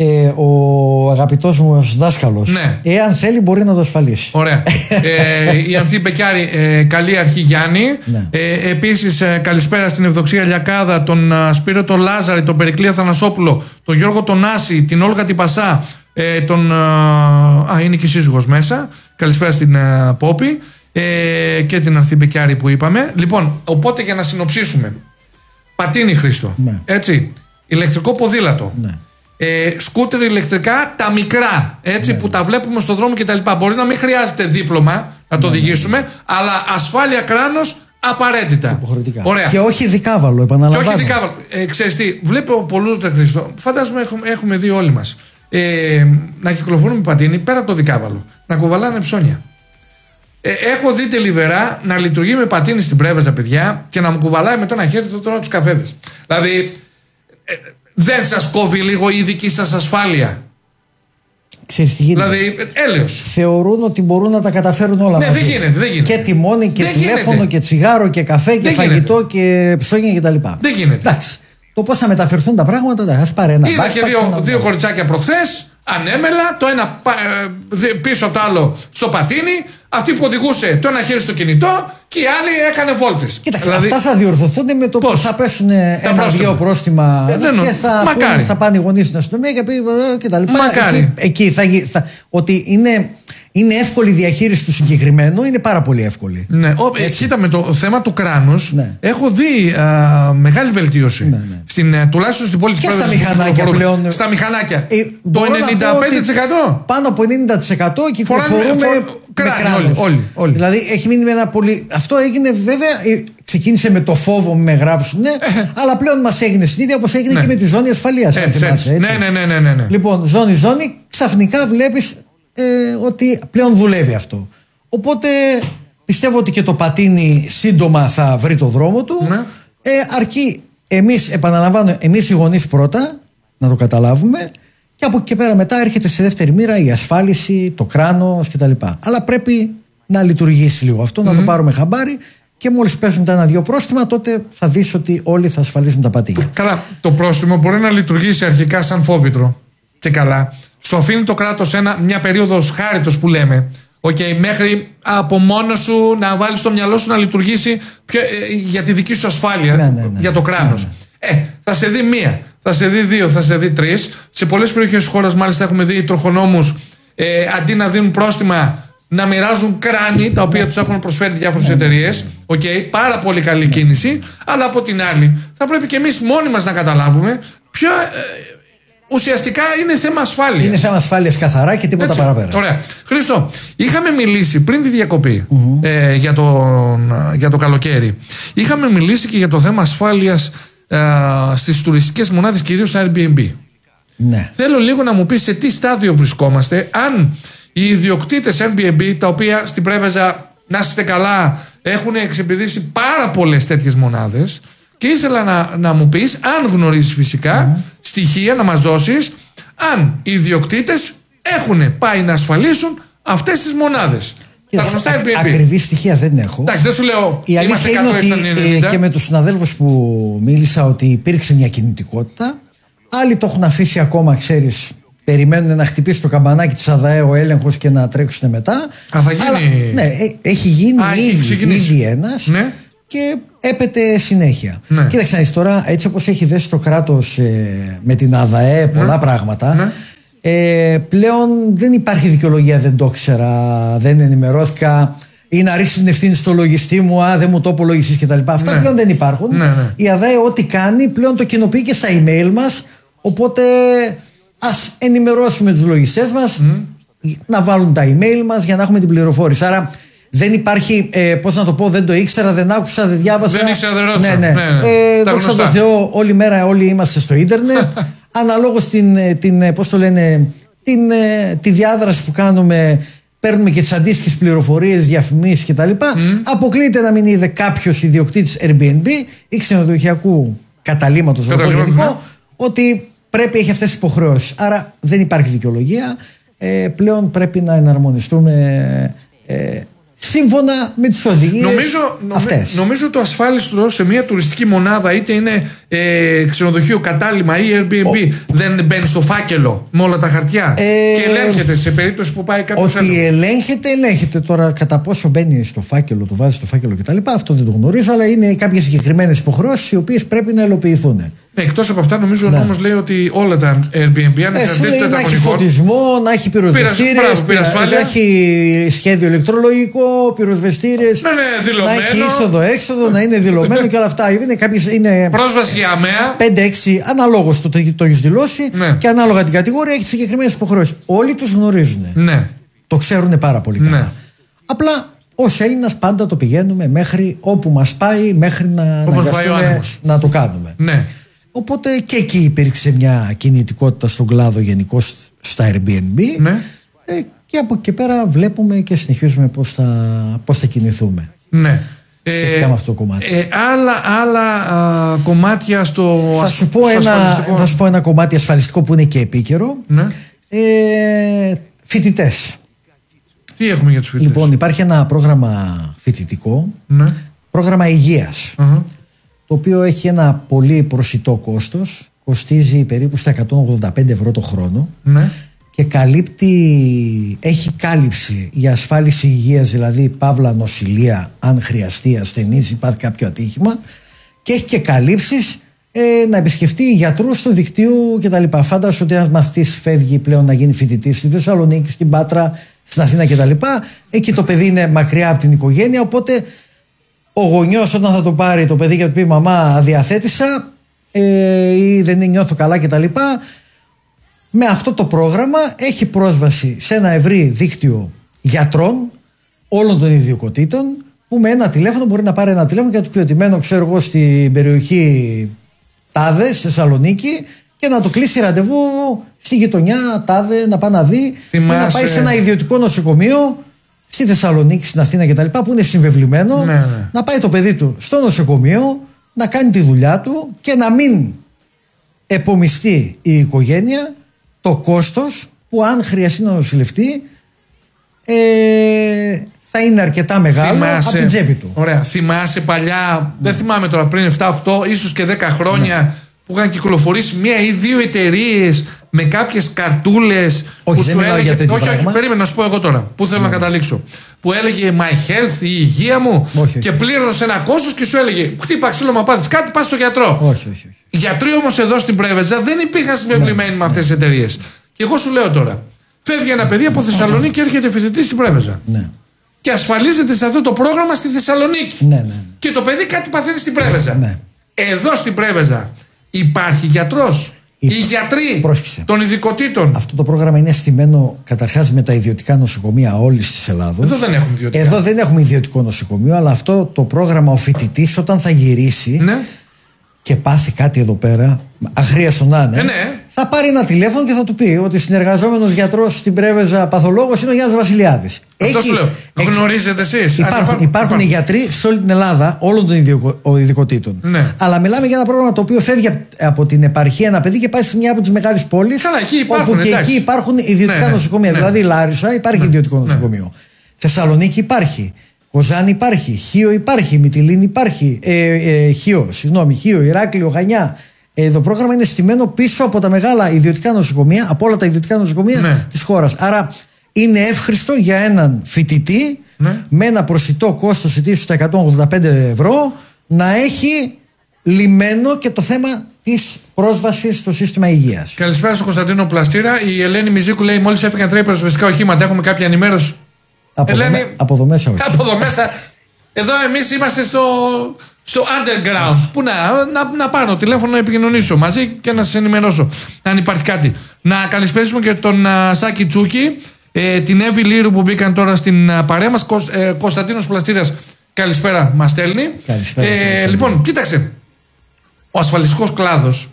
Speaker 2: Ο αγαπητός μου δάσκαλος, εάν θέλει μπορεί να το ασφαλίσει.
Speaker 1: Ωραία. Η Ανθή Μπεκιάρη, καλή αρχή, Γιάννη. Επίσης καλησπέρα στην Ευδοξία Λιακάδα, τον Σπύρο τον Λάζαρη, τον Περικλή Αθανασόπουλο, τον Γιώργο τον Άση, την Όλγα την Πασά, είναι και σύζυγος μέσα. Καλησπέρα στην Πόπη και την Ανθή Μπεκιάρη που είπαμε. Λοιπόν, οπότε για να συνοψίσουμε, πατίνι, Χρήστο, έτσι, ηλεκτρικό ποδήλατο, σκούτερ ηλεκτρικά, τα μικρά, έτσι, που τα βλέπουμε στον δρόμο κτλ. Μπορεί να μην χρειάζεται δίπλωμα να το οδηγήσουμε, αλλά ασφάλεια κράνος απαραίτητα.
Speaker 2: Ωραία. Και όχι δικάβαλο, επαναλαμβάνω.
Speaker 1: Και όχι δικάβαλο. Ξέρεις τι, βλέπω πολλούς, Χρήστο, φαντάζομαι έχουμε δει όλοι μας, να κυκλοφορούν με πατίνι πέρα από το δικάβαλο, να κουβαλάνε ψώνια. Έχω δει τελιβερά να λειτουργεί με πατίνι στην Πρέβεζα, παιδιά, και να μου κουβαλάει με το ένα χέρι τώρα τους καφέδες. Δηλαδή, δεν σας κόβει λίγο η δική σας ασφάλεια?
Speaker 2: Ξέρεις τι γίνεται?
Speaker 1: Δηλαδή, έλεος.
Speaker 2: Θεωρούν ότι μπορούν να τα καταφέρουν όλα μαζί.
Speaker 1: Δεν γίνεται.
Speaker 2: Και τιμόνι και τηλέφωνο και τσιγάρο και καφέ και φαγητό και ψώνια κτλ.
Speaker 1: Δεν γίνεται.
Speaker 2: Εντάξει. Το πώς θα μεταφερθούν τα πράγματα, ας πάρει ένα.
Speaker 1: Είδα και δύο κοριτσάκια προχθές, ανέμελα, το ένα πίσω το άλλο στο πατίνι. Αυτή που οδηγούσε το ένα χέρι στο κινητό και η άλλη έκανε βόλτες.
Speaker 2: Κοίταξε, δηλαδή, αυτά θα διορθωθούν με το που θα πέσουν ένα-δύο πρόστιμα και θα πάνε οι γονείς στην αστυνομία και τα λοιπά. Ότι είναι είναι εύκολη η διαχείριση του συγκεκριμένου, είναι πάρα πολύ εύκολη.
Speaker 1: Ναι, κοίτα, με το θέμα του κράνους,
Speaker 2: ναι,
Speaker 1: έχω δει μεγάλη βελτίωση.
Speaker 2: Ναι, ναι.
Speaker 1: Τουλάχιστον στην πόλη της
Speaker 2: Πρόεδρας. Και στα μηχανάκια πλέον.
Speaker 1: Στα μηχανάκια. Το 95%.
Speaker 2: Πάνω από 90% κυκλοφορούμε με κράνος.
Speaker 1: Όλοι.
Speaker 2: Δηλαδή έχει μείνει με ένα πολύ. Αυτό έγινε βέβαια. Ξεκίνησε με το φόβο με γράψουνε, αλλά πλέον μας έγινε συνήθεια, όπως έγινε και με τη ζώνη ασφαλείας.
Speaker 1: Ναι.
Speaker 2: Λοιπόν, ζώνη, ξαφνικά βλέπεις ότι πλέον δουλεύει αυτό. Οπότε πιστεύω ότι και το πατίνι σύντομα θα βρει το δρόμο του.
Speaker 1: Ναι.
Speaker 2: Αρκεί εμείς, επαναλαμβάνω, εμείς οι γονείς πρώτα να το καταλάβουμε, και από εκεί και πέρα μετά έρχεται σε δεύτερη μοίρα η ασφάλιση, το κράνος κτλ. Αλλά πρέπει να λειτουργήσει λίγο αυτό, να το πάρουμε χαμπάρι. Και μόλις πέσουν τα ένα-δύο πρόστιμα, τότε θα δεις ότι όλοι θα ασφαλίζουν τα πατίνια. Καλά,
Speaker 1: το πρόστιμο μπορεί να λειτουργήσει αρχικά σαν φόβητρο. Και καλά. Σου αφήνει το κράτος μια περίοδος χάριτος που λέμε. Μέχρι από μόνο σου να βάλεις στο μυαλό σου να λειτουργήσει για τη δική σου ασφάλεια, για το κράνος. Θα σε δει μία, θα σε δει δύο, θα σε δει τρεις. Σε πολλές περιοχές της χώρας, μάλιστα, έχουμε δει τροχονόμους αντί να δίνουν πρόστιμα, να μοιράζουν κράνη τα οποία τους έχουν προσφέρει διάφορες εταιρείες. Πάρα πολύ καλή κίνηση. Αλλά από την άλλη, θα πρέπει και εμείς μόνοι μας να καταλάβουμε ποιο ουσιαστικά είναι θέμα ασφάλειας.
Speaker 2: Είναι θέμα ασφάλειας καθαρά και τίποτα παραπέρα.
Speaker 1: Ωραία. Χρήστο, είχαμε μιλήσει πριν τη διακοπή για το καλοκαίρι. Είχαμε μιλήσει και για το θέμα ασφάλειας στις τουριστικές μονάδες, κυρίως Airbnb.
Speaker 2: Ναι.
Speaker 1: Θέλω λίγο να μου πεις σε τι στάδιο βρισκόμαστε, αν οι ιδιοκτήτες Airbnb, τα οποία στην Πρέβεζα, να είστε καλά, έχουν εξυπηρετήσει πάρα πολλές τέτοιες μονάδες, και ήθελα να μου πεις, αν γνωρίζεις φυσικά, στοιχεία να μας δώσεις, αν οι ιδιοκτήτες έχουν πάει να ασφαλίσουν αυτές τις μονάδες. Τα γνωστά Airbnb.
Speaker 2: Ακριβή στοιχεία δεν έχω.
Speaker 1: Εντάξει, δεν σου λέω.
Speaker 2: Η αλήθεια είναι ότι και με τους συναδέλφους που μίλησα, ότι υπήρξε μια κινητικότητα. Άλλοι το έχουν αφήσει ακόμα, ξέρεις. Περιμένουν να χτυπήσει το καμπανάκι της ΑΔΑΕ ο έλεγχος και να τρέξουν μετά.
Speaker 1: Θα γίνει.
Speaker 2: Αλλά, ναι, έχει γίνει ήδη ένας. Ναι. Και έπεται συνέχεια. Ναι. Κοίταξε να δεις τώρα, έτσι όπως έχει δέσει το κράτος με την ΑΔΑΕ πολλά πράγματα, πλέον δεν υπάρχει δικαιολογία, δεν το ήξερα, δεν ενημερώθηκα, ή να ρίξει την ευθύνη στο λογιστή μου, δεν μου το είπε ο λογιστής κτλ. Αυτά πλέον δεν υπάρχουν. Η ΑΔΑΕ ό,τι κάνει πλέον το κοινοποιεί και στα email μας. Οπότε ας ενημερώσουμε τους λογιστές μας να βάλουν τα email μας για να έχουμε την πληροφόρηση. Άρα δεν υπάρχει, πώς να το πω, δεν το ήξερα, δεν άκουσα, δεν διάβασα.
Speaker 1: Δεν ήξερα, δεν ρώτησα.
Speaker 2: Δόξα τω Θεώ, όλη μέρα όλοι είμαστε στο ίντερνετ. Αναλόγως τη διάδραση που κάνουμε, παίρνουμε και τις αντίστοιχες πληροφορίες, διαφημίσεις κτλ. Αποκλείται να μην είδε κάποιος ιδιοκτήτης Airbnb ή ξενοδοχειακού καταλύματος ότι πρέπει, έχει αυτές τις υποχρεώσεις. Άρα δεν υπάρχει δικαιολογία. Πλέον πρέπει να εναρμονιστούμε σύμφωνα με τις οδηγίες αυτές.
Speaker 1: Νομίζω το ασφάλιστρο σε μια τουριστική μονάδα, είτε είναι ξενοδοχείο κατάλημα ή Airbnb, δεν μπαίνει στο φάκελο με όλα τα χαρτιά και ελέγχεται σε περίπτωση που πάει κάποιος άλλος.
Speaker 2: Ότι ελέγχεται τώρα, κατά πόσο μπαίνει στο φάκελο, το βάζει στο φάκελο κτλ. Αυτό δεν το γνωρίζω, αλλά είναι κάποιες συγκεκριμένες υποχρεώσεις οι οποίες πρέπει να υλοποιηθούν.
Speaker 1: Εκτός από αυτά, νομίζω ο νόμος λέει ότι όλα τα Airbnb, αν
Speaker 2: είναι να έχει φωτισμό, να έχει πυροσβεστήρες, να έχει σχέδιο ηλεκτρολογικό, πυροσβεστήρες, να έχει είσοδο-έξοδο, να είναι δηλωμένο και όλα αυτά. Είναι
Speaker 1: πρόσβαση για αμαία.
Speaker 2: 5-6 αναλόγως το έχεις δηλώσει και ανάλογα την κατηγορία έχει συγκεκριμένες υποχρεώσεις. Όλοι τους γνωρίζουν.
Speaker 1: Ναι.
Speaker 2: Το ξέρουν πάρα πολύ καλά. Ναι. Απλά ως Έλληνας πάντα το πηγαίνουμε μέχρι όπου μας πάει, μέχρι να αναγκαστούμε να το κάνουμε.
Speaker 1: Ναι.
Speaker 2: Οπότε και εκεί υπήρξε μια κινητικότητα στον κλάδο γενικώς στα Airbnb.
Speaker 1: Ναι.
Speaker 2: Και από εκεί και πέρα βλέπουμε και συνεχίζουμε πώς θα κινηθούμε.
Speaker 1: Ναι.
Speaker 2: Σχετικά με αυτό το κομμάτι.
Speaker 1: Άλλα κομμάτια στο
Speaker 2: θα σου πω ένα κομμάτι ασφαλιστικό που είναι και επίκαιρο.
Speaker 1: Ναι.
Speaker 2: Φοιτητές.
Speaker 1: Τι έχουμε για τους φοιτητές?
Speaker 2: Λοιπόν, υπάρχει ένα πρόγραμμα φοιτητικό, πρόγραμμα υγείας, το οποίο έχει ένα πολύ προσιτό κόστος, κοστίζει περίπου στα 185 ευρώ το χρόνο και έχει κάλυψη για ασφάλιση υγείας, δηλαδή παύλα νοσηλεία, αν χρειαστεί ασθενής, υπάρχει κάποιο ατύχημα, και έχει και καλύψεις να επισκεφτεί γιατρούς του δικτύου κτλ. Φάντασου ότι ένας μαθητής φεύγει πλέον να γίνει φοιτητής στη Θεσσαλονίκη, στην Πάτρα, στην Αθήνα κτλ. Εκεί το παιδί είναι μακριά από την οικογένεια, οπότε ο γονιός όταν θα το πάρει το παιδί και του πει μαμά αδιαθέτησα ή δεν νιώθω καλά κτλ. Με αυτό το πρόγραμμα έχει πρόσβαση σε ένα ευρύ δίκτυο γιατρών όλων των ιδιοκοτήτων, που με ένα τηλέφωνο μπορεί να πάρει ένα τηλέφωνο και να του πει ότι μένω, ξέρω εγώ, στην περιοχή τάδε, στη Θεσσαλονίκη, και να το κλείσει ραντεβού στη γειτονιά τάδε, να πάει να δει, ή να πάει σε ένα ιδιωτικό νοσοκομείο στη Θεσσαλονίκη, στην Αθήνα κτλ. Που είναι συμβεβλημένο, να πάει το παιδί του στο νοσοκομείο, να κάνει τη δουλειά του και να μην επομιστεί η οικογένεια το κόστος που αν χρειαστεί να νοσηλευτεί θα είναι αρκετά μεγάλο από την τσέπη του.
Speaker 1: Ωραία. Θυμάσαι παλιά, δεν θυμάμαι τώρα, πριν 7-8 ίσως και 10 χρόνια, που είχαν κυκλοφορήσει μία ή δύο εταιρείες με κάποιες καρτούλες.
Speaker 2: Όχι, δεν μιλάω για τέτοιο πράγμα.
Speaker 1: Όχι, περίμενα να σου πω εγώ τώρα. Πού θέλω να καταλήξω. Που έλεγε My Health, η υγεία μου, και πλήρωνες ένα κόστος και σου έλεγε χτύπα ξύλο, μα πάθεις κάτι, πας στο γιατρό.
Speaker 2: Όχι.
Speaker 1: Οι γιατροί όμως εδώ στην Πρέβεζα δεν υπήρχαν συμβεβλημένοι με αυτές τις εταιρείες. Και εγώ σου λέω τώρα, φεύγει ένα παιδί από Θεσσαλονίκη και έρχεται φοιτητής στην Πρέβεζα.
Speaker 2: Ναι.
Speaker 1: Και ασφαλίζεται σε αυτό το πρόγραμμα στη Θεσσαλονίκη.
Speaker 2: Ναι.
Speaker 1: Και το παιδί κάτι παθαίνει στην Πρέβεζα.
Speaker 2: Ναι.
Speaker 1: Εδώ στην Πρέβεζα υπάρχει γιατρός. Οι γιατροί των ειδικοτήτων.
Speaker 2: Αυτό το πρόγραμμα είναι στημένο καταρχάς με τα ιδιωτικά νοσοκομεία όλης της Ελλάδος.
Speaker 1: Εδώ δεν έχουμε ιδιωτικά.
Speaker 2: Εδώ δεν έχουμε ιδιωτικό νοσοκομείο, αλλά αυτό το πρόγραμμα ο φοιτητής όταν θα γυρίσει. Ναι. Και πάθει κάτι εδώ πέρα, αχρίαστο να είναι, θα πάρει ένα τηλέφωνο και θα του πει ότι συνεργαζόμενος γιατρός στην Πρέβεζα παθολόγος είναι ο Γιάννης Βασιλιάδης.
Speaker 1: Αυτό σου λέω. Γνωρίζετε εσείς.
Speaker 2: Υπάρχουν οι γιατροί σε όλη την Ελλάδα, όλων των ειδικοτήτων. Ναι. Αλλά μιλάμε για ένα πρόγραμμα το οποίο φεύγει από την επαρχία ένα παιδί και πάει σε μια από τις μεγάλες πόλεις.
Speaker 1: Καλά, εκεί υπάρχουν,
Speaker 2: όπου και εκεί υπάρχουν ιδιωτικά νοσοκομεία. Δηλαδή, Λάρισα υπάρχει ιδιωτικό νοσοκομείο. Θεσσαλονίκη υπάρχει. Κοζάνη υπάρχει, Χίο υπάρχει, Μυτιλήνη υπάρχει, Χίο, Ηράκλειο, Χανιά. Το πρόγραμμα είναι στημένο πίσω από τα μεγάλα ιδιωτικά νοσοκομεία, από όλα τα ιδιωτικά νοσοκομεία της χώρας. Άρα είναι εύχριστο για έναν φοιτητή με ένα προσιτό κόστος ετήσιου στα 185 ευρώ να έχει λυμμένο και το θέμα της πρόσβασης στο σύστημα υγείας.
Speaker 1: Καλησπέρα στον Κωνσταντίνο Πλαστήρα. Η Ελένη Μιζίκου λέει: μόλις έφυγαν 3 πυροσβεστικά οχήματα, έχουμε κάποια ενημέρωση.
Speaker 2: Από εδώ μέσα όχι.
Speaker 1: Από εδώ μέσα. Εδώ εμείς είμαστε στο underground. Που να πάρω τηλέφωνο να επικοινωνήσω μαζί και να σας ενημερώσω αν υπάρχει κάτι. Να καλησπέρισουμε και τον Σάκη Τσούκη, την Εύη Λύρου που μπήκαν τώρα στην παρέα μας. Κωνσταντίνος Πλαστήρας, καλησπέρα, μας στέλνει.
Speaker 2: Καλησπέρα.
Speaker 1: Λοιπόν, κοίταξε. Ο ασφαλιστικός κλάδος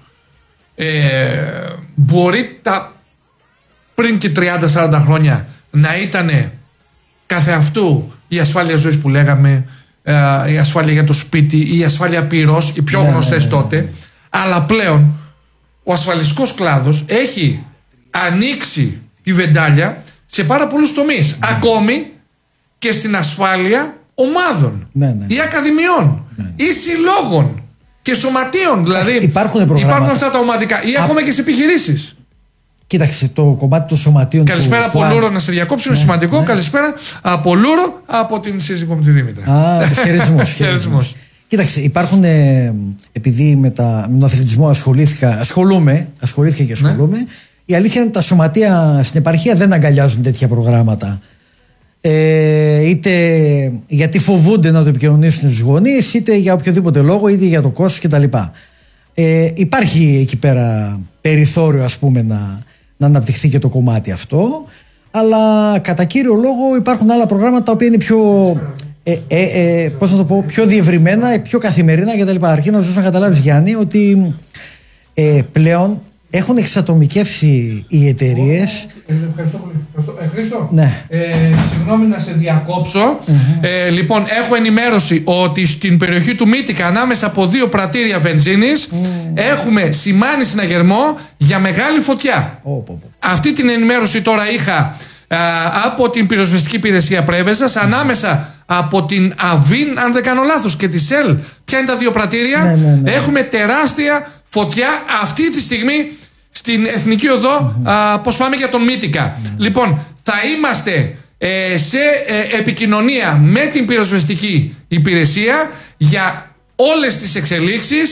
Speaker 1: μπορεί πριν και 30-40 χρόνια να ήταν κάθε αυτού η ασφάλεια ζωής που λέγαμε, η ασφάλεια για το σπίτι, η ασφάλεια πυρός, οι πιο γνωστές τότε. Αλλά πλέον ο ασφαλιστικός κλάδος έχει ανοίξει τη βεντάλια σε πάρα πολλούς τομείς. Ακόμη και στην ασφάλεια ομάδων ή ακαδημιών ή συλλόγων και σωματείων. Δηλαδή υπάρχουν αυτά τα ομαδικά ή ακόμα και σε επιχειρήσεις.
Speaker 2: Κοίταξε το κομμάτι των σωματείων.
Speaker 1: Καλησπέρα από Λούρο, να σε διακόψω, είναι σημαντικό. Καλησπέρα από Λούρο, από την σύζυγό μου τη Δήμητρα.
Speaker 2: Χαιρετισμός. Κοίταξε, υπάρχουν, επειδή με τον αθλητισμό ασχολήθηκα και ασχολούμαι, η αλήθεια είναι ότι τα σωματεία στην επαρχία δεν αγκαλιάζουν τέτοια προγράμματα. Είτε γιατί φοβούνται να το επικοινωνήσουν στους γονείς, είτε για οποιοδήποτε λόγο, είτε για το κόστος κτλ. Υπάρχει εκεί πέρα περιθώριο, ας πούμε, να αναπτυχθεί και το κομμάτι αυτό, αλλά κατά κύριο λόγο υπάρχουν άλλα προγράμματα τα οποία είναι πιο πώς να το πω, πιο διευρυμένα, πιο καθημερινά κτλ. Αρκεί να δώσω να καταλάβεις, Γιάννη, ότι πλέον έχουν εξατομικεύσει οι εταιρείες.
Speaker 1: Ευχαριστώ πολύ. Χρήστο,
Speaker 2: ναι.
Speaker 1: Συγγνώμη να σε διακόψω. Λοιπόν, έχω ενημέρωση ότι στην περιοχή του Μύτικα, ανάμεσα από 2 πρατήρια βενζίνης, έχουμε σημάνει συναγερμό για μεγάλη φωτιά. Αυτή την ενημέρωση τώρα είχα από την πυροσβεστική υπηρεσία Πρέβεζας, ανάμεσα από την Αβίν, αν δεν κάνω λάθος, και τη ΣΕΛ. Ποια είναι τα 2 πρατήρια? Έχουμε τεράστια φωτιά αυτή τη στιγμή στην Εθνική Οδό, πώς πάμε για τον Μύτικα. Λοιπόν, θα είμαστε σε επικοινωνία με την πυροσβεστική υπηρεσία για όλες τις εξελίξεις.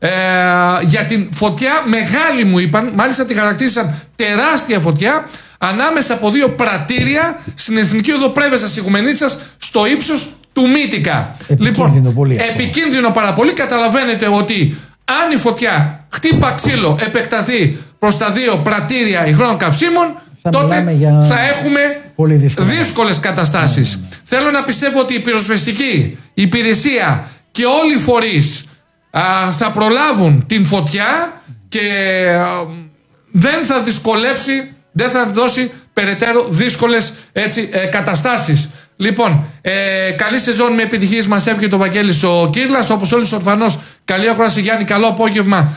Speaker 1: για την φωτιά μεγάλη, μου είπαν, μάλιστα τη χαρακτήρισαν τεράστια φωτιά ανάμεσα από δύο πρατήρια στην Εθνική Οδό Πρέβεζας Ηγουμενίτσας στο ύψος του Μύτικα.
Speaker 2: Επικίνδυνο πολύ.
Speaker 1: Επικίνδυνο πάρα πολύ. Καταλαβαίνετε ότι αν η φωτιά χτύπα ξύλο επεκταθεί προς τα δύο πρατήρια υγρών καυσίμων, τότε θα έχουμε δύσκολες καταστάσεις. Θέλω να πιστεύω ότι η πυροσβεστική υπηρεσία και όλοι οι φορείς θα προλάβουν την φωτιά και δεν θα δυσκολέψει, δεν θα δώσει περαιτέρω δύσκολες καταστάσεις. Λοιπόν, καλή σεζόν με επιτυχίες μας εύχεται ο Βαγγέλης ο Κύρλας, όπως όλους ορφανώς. Καλή ακρόαση Γιάννη, καλό απόγευμα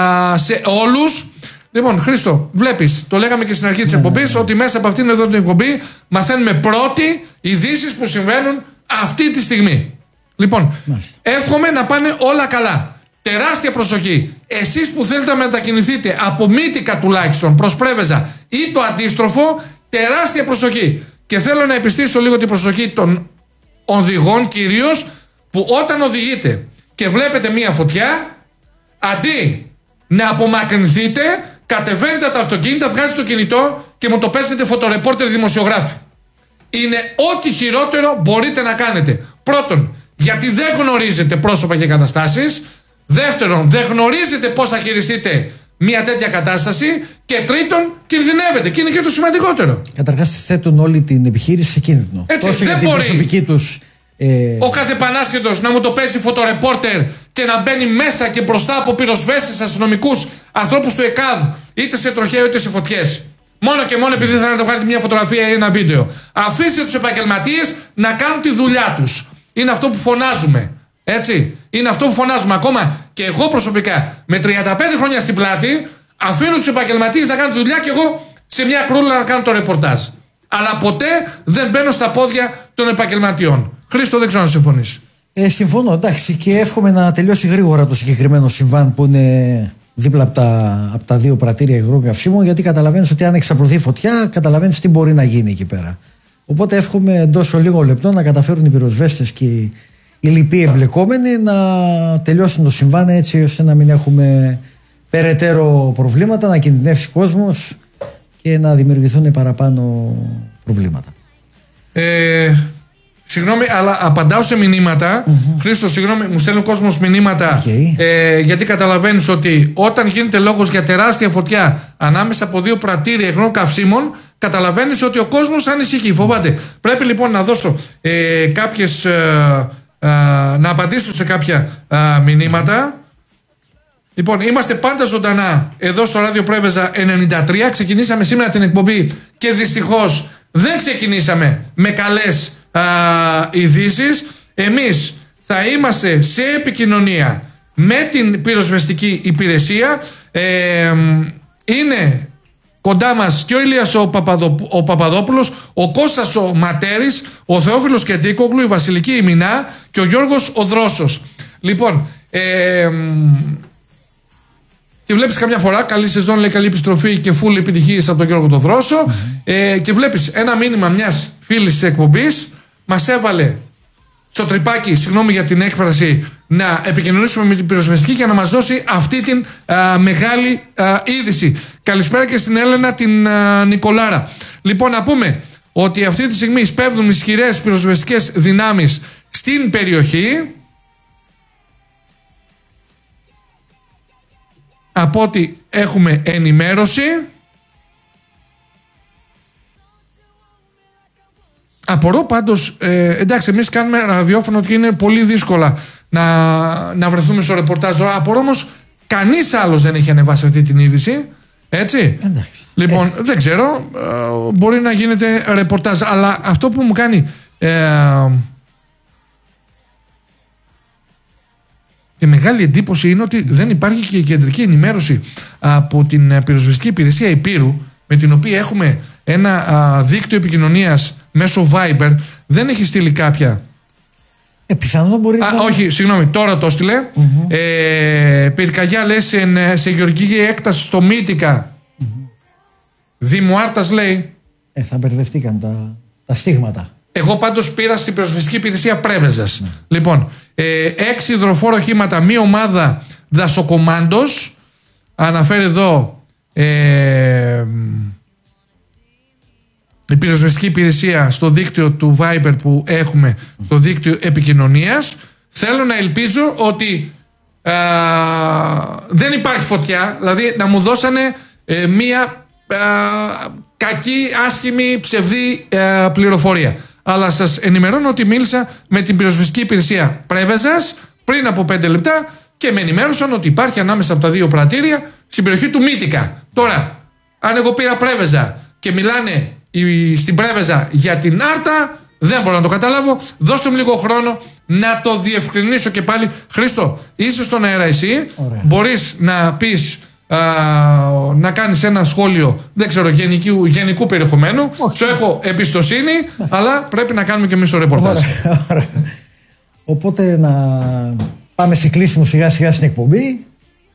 Speaker 1: σε όλους. Λοιπόν, Χρήστο, βλέπεις, το λέγαμε και στην αρχή της εκπομπής, ότι μέσα από αυτήν εδώ την εκπομπή μαθαίνουμε πρώτοι ειδήσεις που συμβαίνουν αυτή τη στιγμή. Λοιπόν, εύχομαι να πάνε όλα καλά. Τεράστια προσοχή. Εσείς που θέλετε να μετακινηθείτε από Μύτικα τουλάχιστον προς Πρέβεζα ή το αντίστροφο, τεράστια προσοχή. Και θέλω να επιστήσω λίγο την προσοχή των οδηγών κυρίως, που όταν οδηγείτε και βλέπετε μία φωτιά, αντί να απομακρυνθείτε, κατεβαίνετε από τα αυτοκίνητα, βγάζετε το κινητό και μου το παίζετε φωτορεπόρτερ δημοσιογράφοι. Είναι ό,τι χειρότερο μπορείτε να κάνετε. Πρώτον, γιατί δεν γνωρίζετε πρόσωπα και καταστάσεις. Δεύτερον, δεν γνωρίζετε πώς θα χειριστείτε μια τέτοια κατάσταση. Και τρίτον, κινδυνεύετε. Και είναι και το σημαντικότερο.
Speaker 2: Καταρχάς, θέτουν όλη την επιχείρηση σε κίνδυνο.
Speaker 1: Έτσι,
Speaker 2: τόσο
Speaker 1: δεν
Speaker 2: για την
Speaker 1: μπορεί
Speaker 2: προσωπική τους.
Speaker 1: Ο κάθε πανάσχετος να μου το παίζει φωτορεπόρτερ και να μπαίνει μέσα και μπροστά από πυροσβέστες, αστυνομικούς, ανθρώπους του ΕΚΑΔ, είτε σε τροχαίο είτε σε φωτιές. Μόνο και μόνο επειδή θέλετε να βγάλετε μια φωτογραφία ή ένα βίντεο. Αφήστε τους επαγγελματίες να κάνουν τη δουλειά τους. Είναι αυτό που φωνάζουμε. Έτσι. Είναι αυτό που φωνάζουμε. Ακόμα και εγώ προσωπικά με 35 χρόνια στην πλάτη, αφήνω τους επαγγελματίες να κάνουν τη δουλειά και εγώ σε μια κρούλα να κάνω το ρεπορτάζ. Αλλά ποτέ δεν μπαίνω στα πόδια των επαγγελματιών. Χρήστο, δεν ξέρω αν συμφωνείς.
Speaker 2: Συμφωνώ, εντάξει, και εύχομαι να τελειώσει γρήγορα το συγκεκριμένο συμβάν που είναι δίπλα από τα δύο πρατήρια υγρών καυσίμων, γιατί καταλαβαίνεις ότι αν εξαπλωθεί φωτιά, καταλαβαίνεις τι μπορεί να γίνει εκεί πέρα. Οπότε εύχομαι εντός λίγων λεπτών να καταφέρουν οι πυροσβέστες και οι λοιποί εμπλεκόμενοι να τελειώσουν το συμβάν, έτσι ώστε να μην έχουμε περαιτέρω προβλήματα, να κινδυνεύσει κόσμος και να δημιουργηθούν παραπάνω προβλήματα.
Speaker 1: Συγγνώμη, αλλά απαντάω σε μηνύματα. Χρήστο, συγγνώμη, μου στέλνει ο κόσμος μηνύματα. Γιατί καταλαβαίνεις ότι όταν γίνεται λόγος για τεράστια φωτιά ανάμεσα από δύο πρατήρια υγρών καυσίμων, καταλαβαίνεις ότι ο κόσμος ανησυχεί, φοβάται. Πρέπει λοιπόν να δώσω να απαντήσω σε κάποια μηνύματα. Λοιπόν, είμαστε πάντα ζωντανά εδώ στο Ράδιο Πρέβεζα 93. Ξεκινήσαμε σήμερα την εκπομπή και δυστυχώς δεν ξεκινήσαμε με καλές ειδήσεις. Εμείς θα είμαστε σε επικοινωνία με την πυροσβεστική υπηρεσία. Είναι κοντά μας και ο Ηλίας ο Παπαδόπουλος, ο Κώστας ο Ματέρης, ο Θεόφιλος Κεντίκογλου, η Βασιλική Ημινά και ο Γιώργος ο Δρόσος. Λοιπόν, και βλέπεις καμιά φορά καλή σεζόν, λέει, καλή επιστροφή και φουλ επιτυχίες από τον Γιώργο τον Δρόσο. Και βλέπεις ένα μήνυμα μιας φίλης της εκπομπής, μας έβαλε στο τρυπάκι, συγγνώμη για την έκφραση, να επικοινωνήσουμε με την πυροσβεστική για να μας δώσει αυτή την μεγάλη είδηση. Καλησπέρα και στην Έλενα την Νικολάρα. Λοιπόν, να πούμε ότι αυτή τη στιγμή σπέβδουν ισχυρές πυροσβεστικές δυνάμεις στην περιοχή. Από ό,τι έχουμε ενημέρωση, απορώ πάντως, εντάξει, εμείς κάνουμε ραδιόφωνο και είναι πολύ δύσκολα να βρεθούμε στο ρεπορτάζ. Απορώ όμως, κανείς άλλος δεν έχει ανεβάσει αυτή την είδηση. Έτσι.
Speaker 2: Εντάξει.
Speaker 1: Λοιπόν, δεν ξέρω, μπορεί να γίνεται ρεπορτάζ, αλλά αυτό που μου κάνει και μεγάλη εντύπωση είναι ότι δεν υπάρχει και κεντρική ενημέρωση από την πυροσβεστική υπηρεσία Υπήρου, με την οποία έχουμε ένα δίκτυο επικοινωνίας μέσω Viber. Δεν έχει στείλει κάποια.
Speaker 2: Πιθανόν μπορεί να...
Speaker 1: Όχι, συγγνώμη, τώρα το έστειλε. Πυρκαγιά, λέει, σε γεωργική έκταση στο Μύτικα. Δήμου Άρτας, λέει.
Speaker 2: Θα μπερδευτήκαν τα στίγματα.
Speaker 1: Εγώ πάντως πήρα στην πυροσβεστική υπηρεσία Πρέβεζας. Λοιπόν, 6 υδροφόρο οχήματα, μία ομάδα δασοκομάντος. Αναφέρει εδώ η πυροσβεστική υπηρεσία στο δίκτυο του Viber που έχουμε, στο δίκτυο επικοινωνίας. Θέλω να ελπίζω ότι δεν υπάρχει φωτιά, δηλαδή να μου δώσανε μία κακή, άσχημη, ψευδή πληροφορία. Αλλά σας ενημερώνω ότι μίλησα με την πυροσβεστική υπηρεσία Πρέβεζας πριν από 5 λεπτά και με ενημέρωσαν ότι υπάρχει ανάμεσα από τα δύο πρατήρια στην περιοχή του Μύτικα. Τώρα, αν εγώ πήρα Πρέβεζα και μιλάνε στην Πρέβεζα για την Άρτα, δεν μπορώ να το καταλάβω. Δώστε μου λίγο χρόνο να το διευκρινίσω και πάλι. Χρήστο, είσαι στον αέρα εσύ. Μπορείς να πεις, να κάνεις ένα σχόλιο, δεν ξέρω, γενικού περιεχομένου. Σου έχω εμπιστοσύνη, αλλά πρέπει να κάνουμε και εμείς το ρεπορτάζ.
Speaker 2: Οπότε να πάμε σε κλείσιμο σιγά σιγά στην εκπομπή.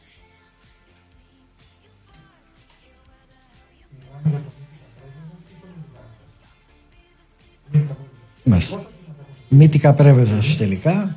Speaker 2: Μύτικα Πρέβεζας τελικά.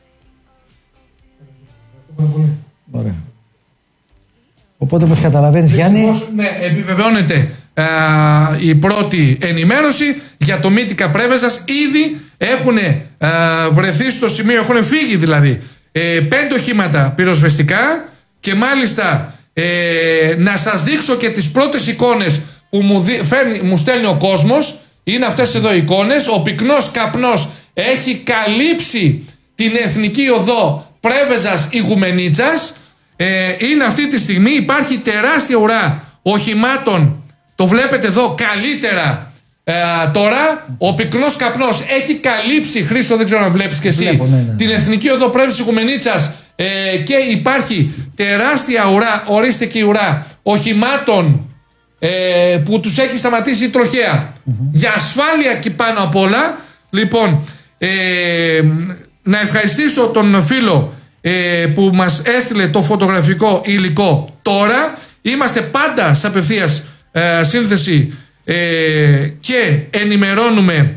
Speaker 2: Ωραία. Οπότε όπως καταλαβαίνεις, Γιάννη,
Speaker 1: ναι, επιβεβαιώνεται η πρώτη ενημέρωση για το Μύτικα Πρέβεζας. Ήδη έχουν βρεθεί στο σημείο, έχουν φύγει δηλαδή 5 οχήματα πυροσβεστικά και μάλιστα να σας δείξω και τις πρώτες εικόνες που μου στέλνει ο κόσμος. Είναι αυτές εδώ οι εικόνες. Ο πυκνός καπνός έχει καλύψει την εθνική οδό Πρέβεζας Ιγουμενίτσας. Είναι αυτή τη στιγμή, υπάρχει τεράστια ουρά οχημάτων. Το βλέπετε εδώ καλύτερα τώρα. Ο πυκνός καπνός έχει καλύψει, Χρήστο, δεν ξέρω αν βλέπεις και εσύ, την εθνική οδό Πρέβεζας Ιγουμενίτσας και υπάρχει τεράστια ουρά, ορίστε και η ουρά οχημάτων που τους έχει σταματήσει η τροχέα. Για ασφάλεια και πάνω απ' όλα. Λοιπόν, να ευχαριστήσω τον φίλο που μας έστειλε το φωτογραφικό υλικό τώρα. Είμαστε πάντα σε απευθείας σύνθεση και ενημερώνουμε.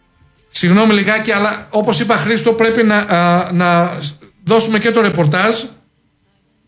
Speaker 1: Συγγνώμη λιγάκι, αλλά όπως είπα, Χρήστο, πρέπει να δώσουμε και το ρεπορτάζ.